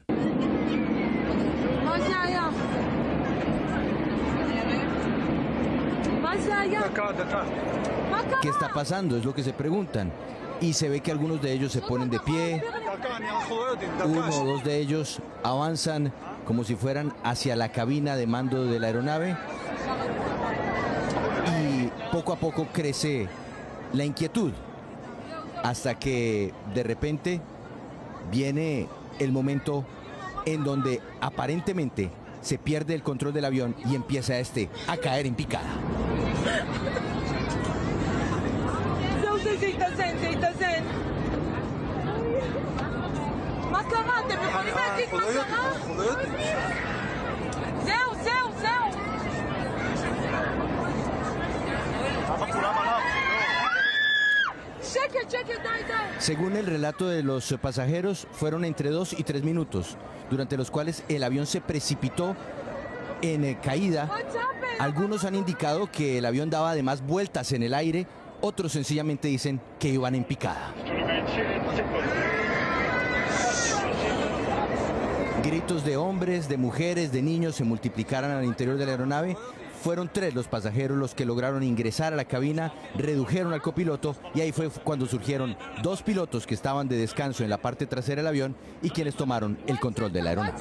¿Qué está pasando? Es lo que se preguntan. Y se ve que algunos de ellos se ponen de pie, uno o dos de ellos avanzan como si fueran hacia la cabina de mando de la aeronave y poco a poco crece la inquietud. Hasta que de repente viene el momento en donde aparentemente se pierde el control del avión y empieza este a caer en picada. Según el relato de los pasajeros, fueron entre dos y tres minutos, durante los cuales el avión se precipitó en caída. Algunos han indicado que el avión daba además vueltas en el aire, otros sencillamente dicen que iban en picada. Gritos de hombres, de mujeres, de niños se multiplicaron al interior de la aeronave. Fueron tres los pasajeros los que lograron ingresar a la cabina, redujeron al copiloto y ahí fue cuando surgieron dos pilotos que estaban de descanso en la parte trasera del avión y quienes tomaron el control de la aeronave.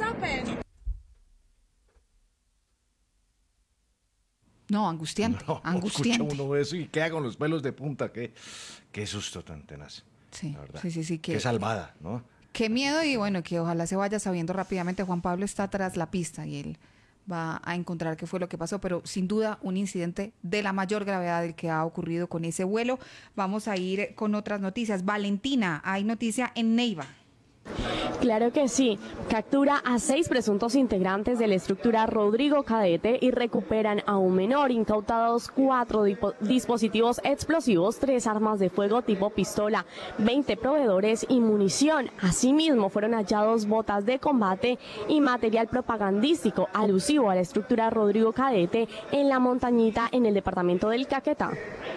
No, angustiante, no, angustiante. Escucha uno eso y queda con los pelos de punta. Qué, qué susto tan tenaz. Sí, sí, sí, sí. Qué, qué salvada, ¿no? Qué miedo y bueno, que ojalá se vaya sabiendo rápidamente. Juan Pablo está tras la pista y él va a encontrar qué fue lo que pasó, pero sin duda un incidente de la mayor gravedad del que ha ocurrido con ese vuelo. Vamos a ir con otras noticias. Valentina, hay noticia en Neiva. Claro que sí. Captura a seis presuntos integrantes de la estructura Rodrigo Cadete y recuperan a un menor. Incautados cuatro dispositivos explosivos, tres armas de fuego tipo pistola, veinte proveedores y munición. Asimismo, fueron hallados botas de combate y material propagandístico alusivo a la estructura Rodrigo Cadete en la montañita en el departamento del Caquetá.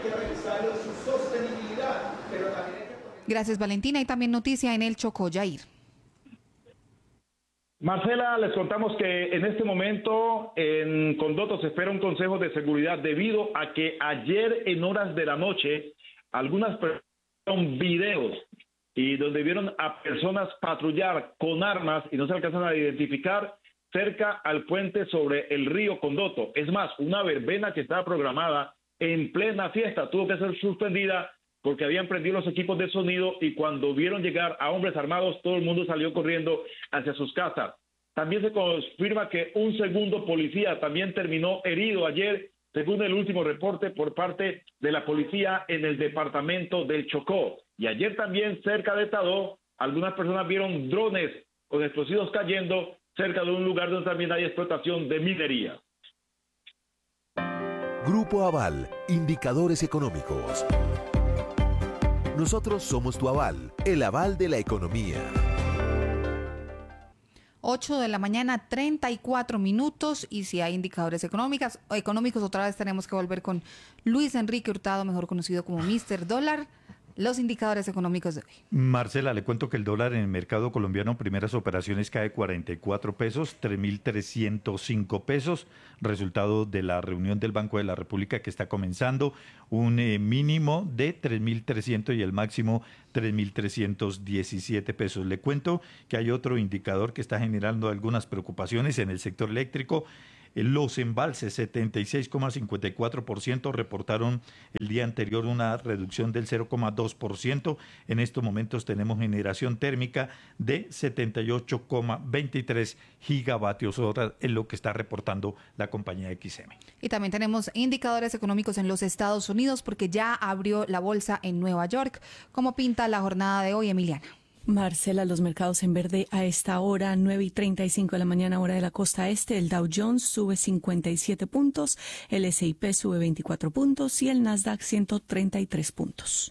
Gracias, Valentina. Y también noticia en el Chocó, Yair. Marcela, les contamos que en este momento en Condoto se espera un consejo de seguridad debido a que ayer en horas de la noche algunas personas vieron videos y donde vieron a personas patrullar con armas y no se alcanzan a identificar cerca al puente sobre el río Condoto. Es más, una verbena que estaba programada en plena fiesta tuvo que ser suspendida porque habían prendido los equipos de sonido y cuando vieron llegar a hombres armados, todo el mundo salió corriendo hacia sus casas. También se confirma que un segundo policía también terminó herido ayer, según el último reporte por parte de la policía en el departamento del Chocó. Y ayer también cerca de Tadó, algunas personas vieron drones con explosivos cayendo cerca de un lugar donde también hay explotación de minería. Grupo Aval, indicadores económicos. Nosotros somos tu aval, el aval de la economía. ocho de la mañana, treinta y cuatro minutos, y si hay indicadores económicos, económicos, otra vez tenemos que volver con Luis Enrique Hurtado, mejor conocido como míster Dólar. Los indicadores económicos de hoy. Marcela, le cuento que el dólar en el mercado colombiano en primeras operaciones cae cuarenta y cuatro pesos, tres mil trescientos cinco pesos, resultado de la reunión del Banco de la República que está comenzando, un eh, mínimo de tres mil trescientos y el máximo tres mil trescientos diecisiete pesos. Le cuento que hay otro indicador que está generando algunas preocupaciones en el sector eléctrico. Los embalses, setenta y seis coma cincuenta y cuatro por ciento, reportaron el día anterior una reducción del cero coma dos por ciento. En estos momentos tenemos generación térmica de setenta y ocho coma veintitrés gigavatios hora, en lo que está reportando la compañía X M. Y también tenemos indicadores económicos en los Estados Unidos porque ya abrió la bolsa en Nueva York. ¿Cómo pinta la jornada de hoy, Emiliana? Marcela, los mercados en verde a esta hora, nueve y treinta y cinco de la mañana, hora de la costa este. El Dow Jones sube cincuenta y siete puntos, el ese y pe sube veinticuatro puntos y el Nasdaq ciento treinta y tres puntos.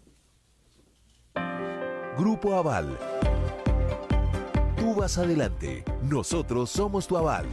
Grupo Aval. Tú vas adelante. Nosotros somos tu aval.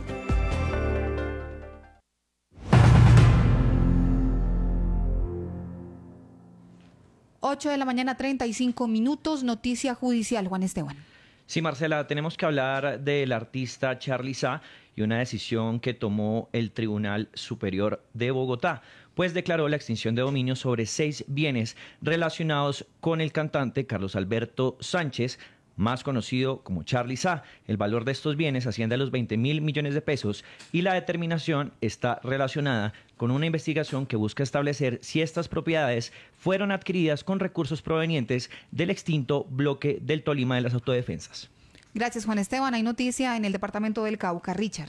ocho de la mañana, treinta y cinco minutos, noticia judicial, Juan Esteban. Sí, Marcela, tenemos que hablar del artista Charly Sá y una decisión que tomó el Tribunal Superior de Bogotá, pues declaró la extinción de dominio sobre seis bienes relacionados con el cantante Carlos Alberto Sánchez, más conocido como Charly Sá. El valor de estos bienes asciende a los veinte mil millones de pesos y la determinación está relacionada con una investigación que busca establecer si estas propiedades fueron adquiridas con recursos provenientes del extinto bloque del Tolima de las Autodefensas. Gracias, Juan Esteban. Hay noticia en el departamento del Cauca. Richard.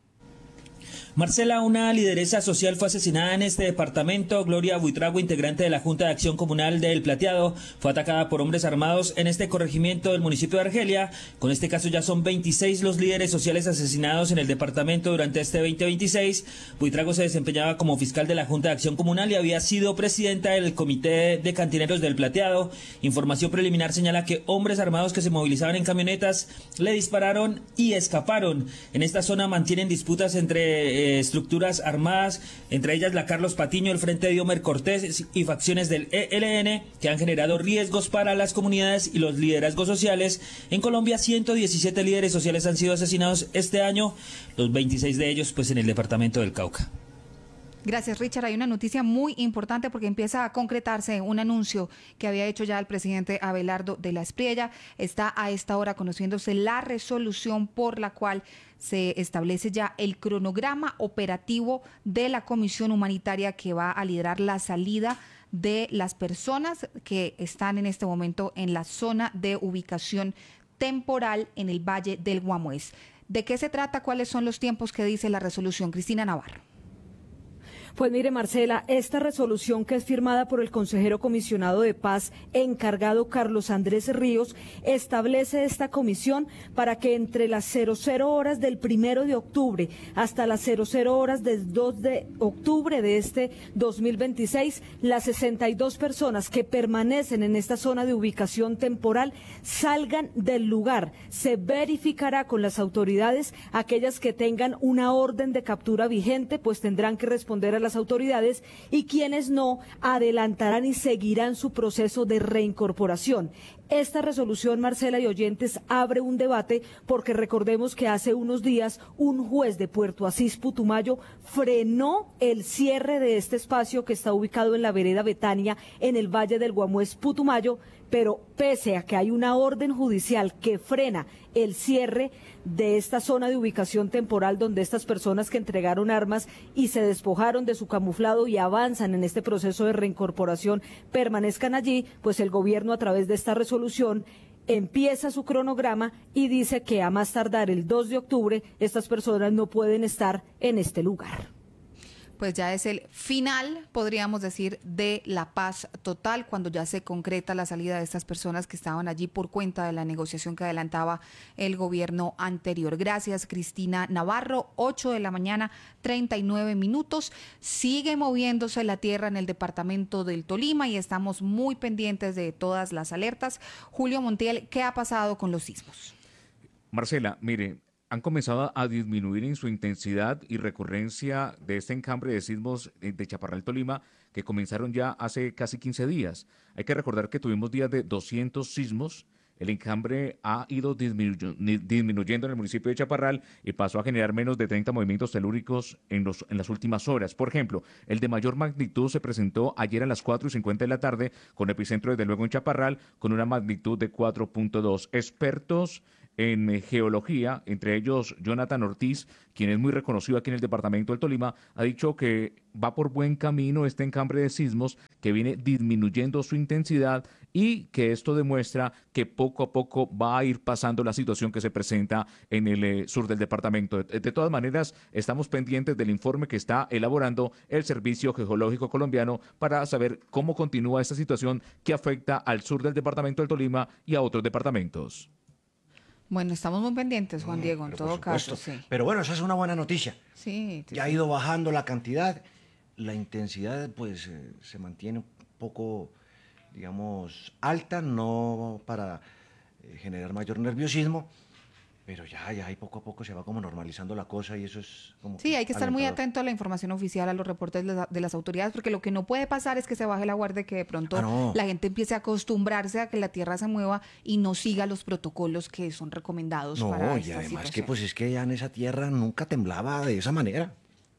Marcela, una lideresa social fue asesinada en este departamento. Gloria Buitrago, integrante de la Junta de Acción Comunal del Plateado, fue atacada por hombres armados en este corregimiento del municipio de Argelia. Con este caso ya son veintiséis los líderes sociales asesinados en el departamento durante este veinte veintiséis. Buitrago se desempeñaba como fiscal de la Junta de Acción Comunal y había sido presidenta del Comité de Cantineros del Plateado. Información preliminar señala que hombres armados que se movilizaban en camionetas le dispararon y escaparon. En esta zona mantienen disputas entre eh, estructuras armadas, entre ellas la Carlos Patiño, el Frente de Diomer Cortés y facciones del E L N, que han generado riesgos para las comunidades y los liderazgos sociales. En Colombia, ciento diecisiete líderes sociales han sido asesinados este año, los veintiséis de ellos pues en el departamento del Cauca. Gracias, Richard. Hay una noticia muy importante porque empieza a concretarse un anuncio que había hecho ya el presidente Abelardo de la Espriella. Está a esta hora conociéndose la resolución por la cual se establece ya el cronograma operativo de la comisión humanitaria que va a liderar la salida de las personas que están en este momento en la zona de ubicación temporal en el Valle del Guamués. ¿De qué se trata? ¿Cuáles son los tiempos que dice la resolución? Cristina Navarro. Pues mire, Marcela, esta resolución que es firmada por el consejero comisionado de paz encargado Carlos Andrés Ríos establece esta comisión para que entre las cero cero horas del primero de octubre hasta las cero cero horas del dos de octubre de este dos mil veintiséis, las sesenta y dos personas que permanecen en esta zona de ubicación temporal salgan del lugar. Se verificará con las autoridades, aquellas que tengan una orden de captura vigente, pues tendrán que responder a la las autoridades, y quienes no adelantarán y seguirán su proceso de reincorporación. Esta resolución, Marcela y oyentes, abre un debate porque recordemos que hace unos días un juez de Puerto Asís, Putumayo, frenó el cierre de este espacio que está ubicado en la vereda Betania, en el Valle del Guamués, Putumayo, pero pese a que hay una orden judicial que frena el cierre de esta zona de ubicación temporal donde estas personas que entregaron armas y se despojaron de su camuflado y avanzan en este proceso de reincorporación permanezcan allí, pues el gobierno a través de esta resolución empieza su cronograma y dice que a más tardar el dos de octubre estas personas no pueden estar en este lugar. pues ya es el final, podríamos decir, de la paz total, cuando ya se concreta la salida de estas personas que estaban allí por cuenta de la negociación que adelantaba el gobierno anterior. Gracias, Cristina Navarro. ocho de la mañana, treinta y nueve minutos. Sigue moviéndose la tierra en el departamento del Tolima y estamos muy pendientes de todas las alertas. Julio Montiel, ¿qué ha pasado con los sismos? Marcela, mire, han comenzado a disminuir en su intensidad y recurrencia de este encambre de sismos de Chaparral, Tolima, que comenzaron ya hace casi quince días. Hay que recordar que tuvimos días de doscientos sismos. El encambre ha ido disminu- disminuyendo en el municipio de Chaparral y pasó a generar menos de treinta movimientos telúricos en, los, en las últimas horas. Por ejemplo, el de mayor magnitud se presentó ayer a las cuatro y cincuenta de la tarde, con epicentro desde luego en Chaparral, con una magnitud de cuatro punto dos. Expertos en geología, entre ellos Jonathan Ortiz, quien es muy reconocido aquí en el departamento del Tolima, ha dicho que va por buen camino este encambre de sismos, que viene disminuyendo su intensidad y que esto demuestra que poco a poco va a ir pasando la situación que se presenta en el eh, sur del departamento. De, de todas maneras, estamos pendientes del informe que está elaborando el Servicio Geológico Colombiano para saber cómo continúa esta situación que afecta al sur del departamento del Tolima y a otros departamentos. Bueno, estamos muy pendientes, Juan Diego, en Pero todo por supuesto. caso. Sí. Pero bueno, esa es una buena noticia. Sí, Ya ha ido bajando la cantidad, la intensidad pues eh, se mantiene un poco, digamos, alta, no para eh, generar mayor nerviosismo, pero ya, ya ahí poco a poco se va como normalizando la cosa y eso es como... Sí, hay que estar muy alentador. atento a la información oficial, a los reportes de, la- de las autoridades, porque lo que no puede pasar es que se baje la guardia, que de pronto Ah, no. la gente empiece a acostumbrarse a que la tierra se mueva y no siga los protocolos que son recomendados No, para y esta además que situación. pues es que ya en esa tierra nunca temblaba de esa manera.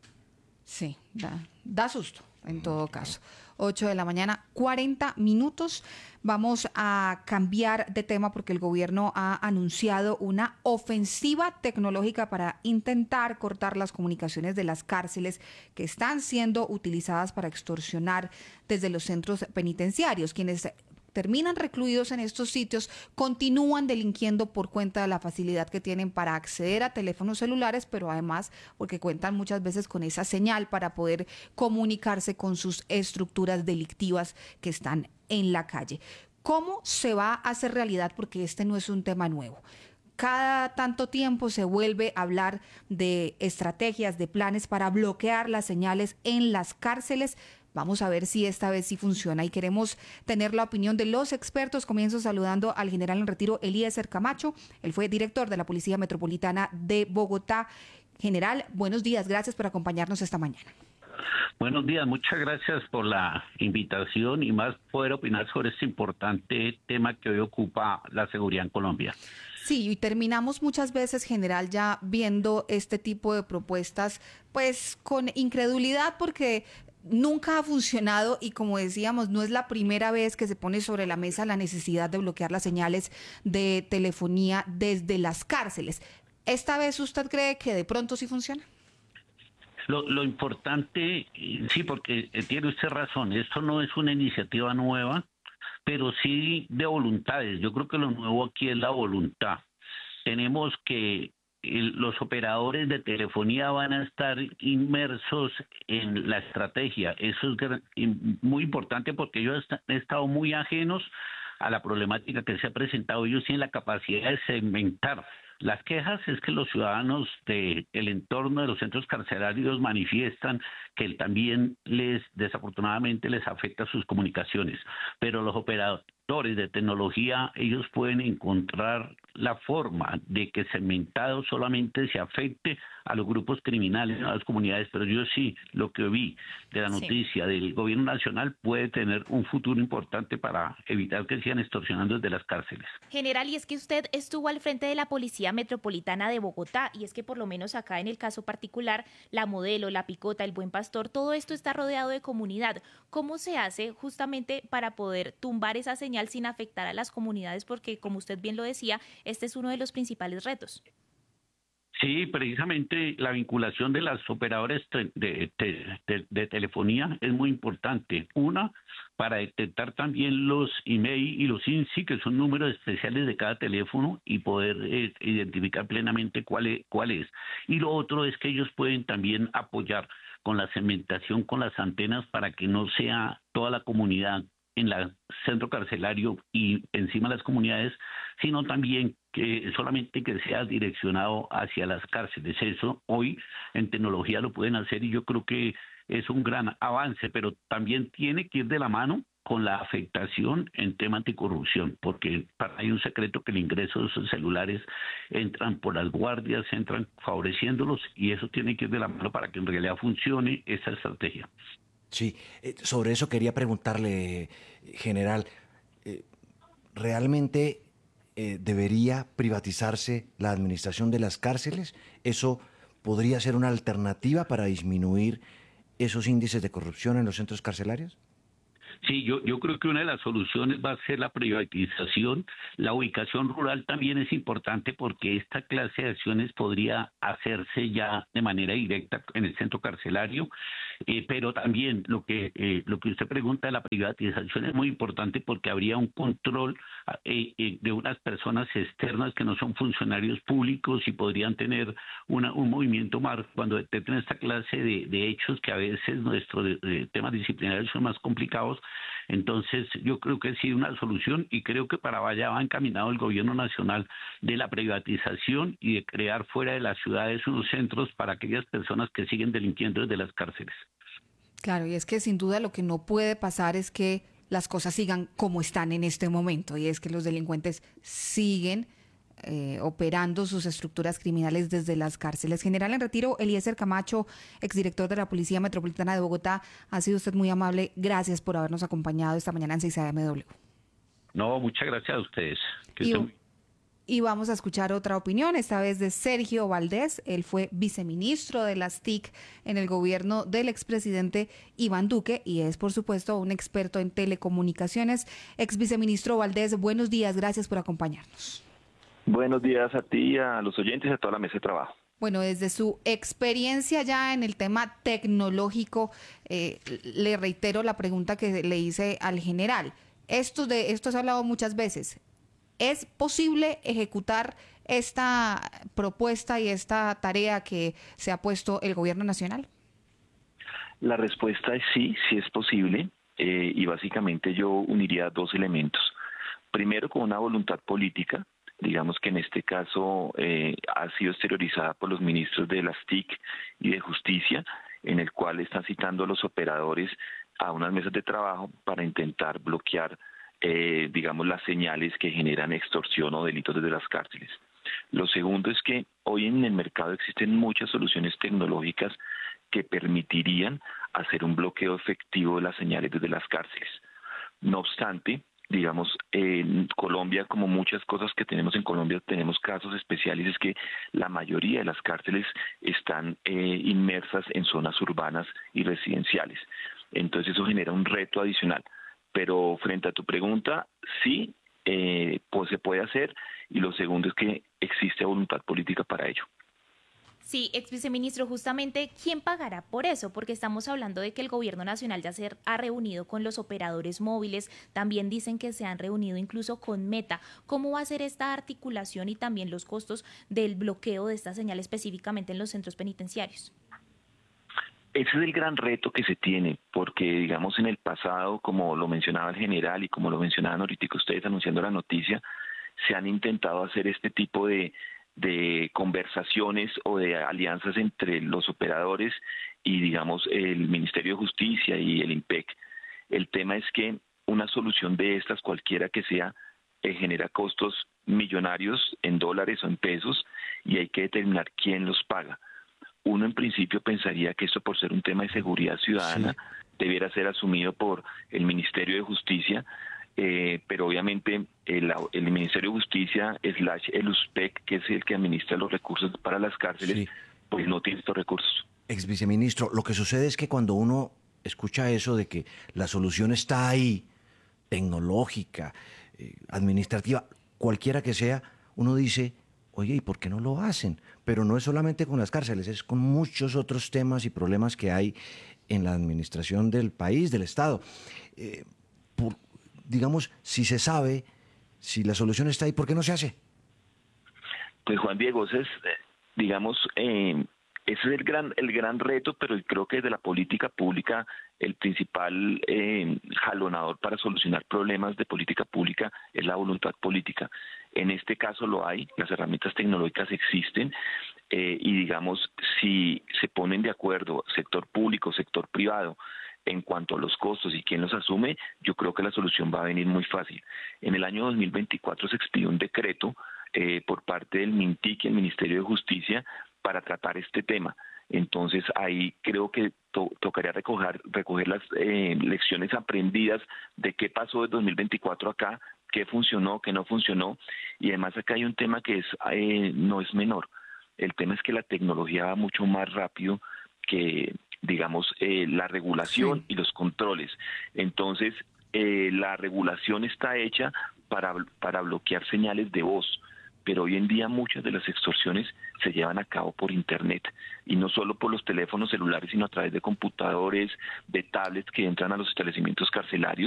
Sí, da, da susto en todo caso. ocho de la mañana, cuarenta minutos. Vamos a cambiar de tema porque el gobierno ha anunciado una ofensiva tecnológica para intentar cortar las comunicaciones de las cárceles que están siendo utilizadas para extorsionar desde los centros penitenciarios. Quienes terminan recluidos en estos sitios continúan delinquiendo por cuenta de la facilidad que tienen para acceder a teléfonos celulares, pero además porque cuentan muchas veces con esa señal para poder comunicarse con sus estructuras delictivas que están en la calle. ¿Cómo se va a hacer realidad? Porque este no es un tema nuevo. Cada tanto tiempo se vuelve a hablar de estrategias, de planes para bloquear las señales en las cárceles. Vamos a ver si esta vez sí funciona y queremos tener la opinión de los expertos. Comienzo saludando al general en retiro Eliezer Camacho. Él fue director de la Policía Metropolitana de Bogotá. General, buenos días. Gracias por acompañarnos esta mañana. Buenos días, muchas gracias por la invitación y más poder opinar sobre este importante tema que hoy ocupa la seguridad en Colombia. Sí, y terminamos muchas veces, general, ya viendo este tipo de propuestas, pues con incredulidad porque nunca ha funcionado y como decíamos, no es la primera vez que se pone sobre la mesa la necesidad de bloquear las señales de telefonía desde las cárceles. ¿Esta vez usted cree que de pronto sí funciona? Lo, lo importante, sí, porque tiene usted razón, esto no es una iniciativa nueva, pero sí de voluntades. Yo creo que lo nuevo aquí es la voluntad. Tenemos que el, los operadores de telefonía van a estar inmersos en la estrategia. Eso es gran, muy importante porque ellos han estado muy ajenos a la problemática que se ha presentado. Ellos tienen la capacidad de segmentar. Las quejas es que los ciudadanos del entorno de los centros carcelarios manifiestan que también les, desafortunadamente, les afecta sus comunicaciones. Pero los operadores de tecnología, ellos pueden encontrar la forma de que segmentado solamente se afecte a los grupos criminales, a las comunidades. Pero yo sí, lo que vi de la noticia sí. del gobierno nacional puede tener un futuro importante para evitar que sigan extorsionando desde las cárceles. General, y es que usted estuvo al frente de la Policía Metropolitana de Bogotá, y es que por lo menos acá en el caso particular, la Modelo, la Picota, el Buen Pastor, todo esto está rodeado de comunidad. ¿Cómo se hace justamente para poder tumbar esa señal sin afectar a las comunidades? Porque, como usted bien lo decía, este es uno de los principales retos. Sí, precisamente la vinculación de las operadoras de, de, de, de telefonía es muy importante. Una, para detectar también los email y los I N S I, que son números especiales de cada teléfono, y poder eh, identificar plenamente cuál es, cuál es. Y lo otro es que ellos pueden también apoyar con la cementación, con las antenas, para que no sea toda la comunidad en el centro carcelario y encima de las comunidades, sino también que solamente que sea direccionado hacia las cárceles. Eso hoy en tecnología lo pueden hacer y yo creo que es un gran avance, pero también tiene que ir de la mano con la afectación en tema anticorrupción, porque hay un secreto que el ingreso de esos celulares entran por las guardias, entran favoreciéndolos, y eso tiene que ir de la mano para que en realidad funcione esa estrategia. Sí, eh, sobre eso quería preguntarle, general, eh, ¿realmente eh, debería privatizarse la administración de las cárceles? ¿Eso podría ser una alternativa para disminuir esos índices de corrupción en los centros carcelarios? Sí, yo, yo creo que una de las soluciones va a ser la privatización. La ubicación rural también es importante porque esta clase de acciones podría hacerse ya de manera directa en el centro carcelario, eh, pero también lo que eh, lo que usted pregunta de la privatización es muy importante porque habría un control eh, eh, de unas personas externas que no son funcionarios públicos y podrían tener una, un movimiento más cuando detecten esta clase de, de hechos que a veces nuestros eh, temas disciplinarios son más complicados. Entonces yo creo que sí una solución, y creo que para allá va encaminado el gobierno nacional, de la privatización y de crear fuera de las ciudades unos centros para aquellas personas que siguen delinquiendo desde las cárceles. Claro, y es que sin duda lo que no puede pasar es que las cosas sigan como están en este momento, y es que los delincuentes siguen Eh, operando sus estructuras criminales desde las cárceles. General en retiro, Eliezer Camacho, exdirector de la Policía Metropolitana de Bogotá, ha sido usted muy amable. Gracias por habernos acompañado esta mañana en seis A M W. No, muchas gracias a ustedes. Que y, estén... y vamos a escuchar otra opinión, esta vez de Sergio Valdés. Él fue viceministro de las T I C en el gobierno del expresidente Iván Duque y es, por supuesto, un experto en telecomunicaciones. Ex viceministro Valdés, buenos días, gracias por acompañarnos. Buenos días a ti, a los oyentes y a toda la mesa de trabajo. Bueno, desde su experiencia ya en el tema tecnológico, eh, le reitero la pregunta que le hice al general. Esto de esto se ha hablado muchas veces. ¿Es posible ejecutar esta propuesta y esta tarea que se ha puesto el gobierno nacional? La respuesta es sí, sí es posible, eh, y básicamente yo uniría dos elementos. Primero, con una voluntad política. Digamos que en este caso eh, ha sido exteriorizada por los ministros de las T I C y de Justicia, en el cual están citando a los operadores a unas mesas de trabajo para intentar bloquear, eh, digamos, las señales que generan extorsión o delitos desde las cárceles. Lo segundo es que hoy en el mercado existen muchas soluciones tecnológicas que permitirían hacer un bloqueo efectivo de las señales desde las cárceles. No obstante, digamos, en Colombia, como muchas cosas que tenemos en Colombia, tenemos casos especiales, es que la mayoría de las cárceles están eh, inmersas en zonas urbanas y residenciales. Entonces eso genera un reto adicional. Pero frente a tu pregunta, sí, eh, pues se puede hacer, y lo segundo es que existe voluntad política para ello. Sí, ex viceministro, justamente, ¿quién pagará por eso? Porque estamos hablando de que el gobierno nacional ya se ha reunido con los operadores móviles, también dicen que se han reunido incluso con Meta. ¿Cómo va a ser esta articulación y también los costos del bloqueo de esta señal específicamente en los centros penitenciarios? Ese es el gran reto que se tiene, porque digamos en el pasado, como lo mencionaba el general y como lo mencionaban ahorita ustedes anunciando la noticia, se han intentado hacer este tipo de de conversaciones o de alianzas entre los operadores y, digamos, el Ministerio de Justicia y el IMPEC. El tema es que una solución de estas, cualquiera que sea, eh, genera costos millonarios en dólares o en pesos, y hay que determinar quién los paga. Uno en principio pensaría que esto, por ser un tema de seguridad ciudadana, sí, debiera ser asumido por el Ministerio de Justicia, Eh, pero obviamente el, el Ministerio de Justicia slash el U S P E C, que es el que administra los recursos para las cárceles, sí, pues no tiene estos recursos. Ex viceministro, lo que sucede es que cuando uno escucha eso de que la solución está ahí, tecnológica, eh, administrativa, cualquiera que sea, uno dice, oye, ¿y por qué no lo hacen? Pero no es solamente con las cárceles, es con muchos otros temas y problemas que hay en la administración del país, del Estado. Eh, por, digamos, si se sabe, si la solución está ahí, ¿por qué no se hace? Pues Juan Diego, es, digamos, eh, ese es el gran, el gran reto, pero creo que desde la política pública el principal eh, jalonador para solucionar problemas de política pública es la voluntad política. En este caso lo hay, las herramientas tecnológicas existen eh, y digamos, si se ponen de acuerdo sector público, sector privado, en cuanto a los costos y quién los asume, yo creo que la solución va a venir muy fácil. En el año dos mil veinticuatro se expidió un decreto eh, por parte del MINTIC y el Ministerio de Justicia para tratar este tema. Entonces ahí creo que to tocaría recoger, recoger las eh, lecciones aprendidas de qué pasó en dos mil veinticuatro acá, qué funcionó, qué no funcionó, y además acá hay un tema que es eh, no es menor. El tema es que la tecnología va mucho más rápido que, digamos, eh, la regulación sí. y los controles. Entonces, eh, la regulación está hecha para, para bloquear señales de voz, pero hoy en día muchas de las extorsiones se llevan a cabo por Internet, y no solo por los teléfonos celulares, sino a través de computadores, de tablets que entran a los establecimientos carcelarios.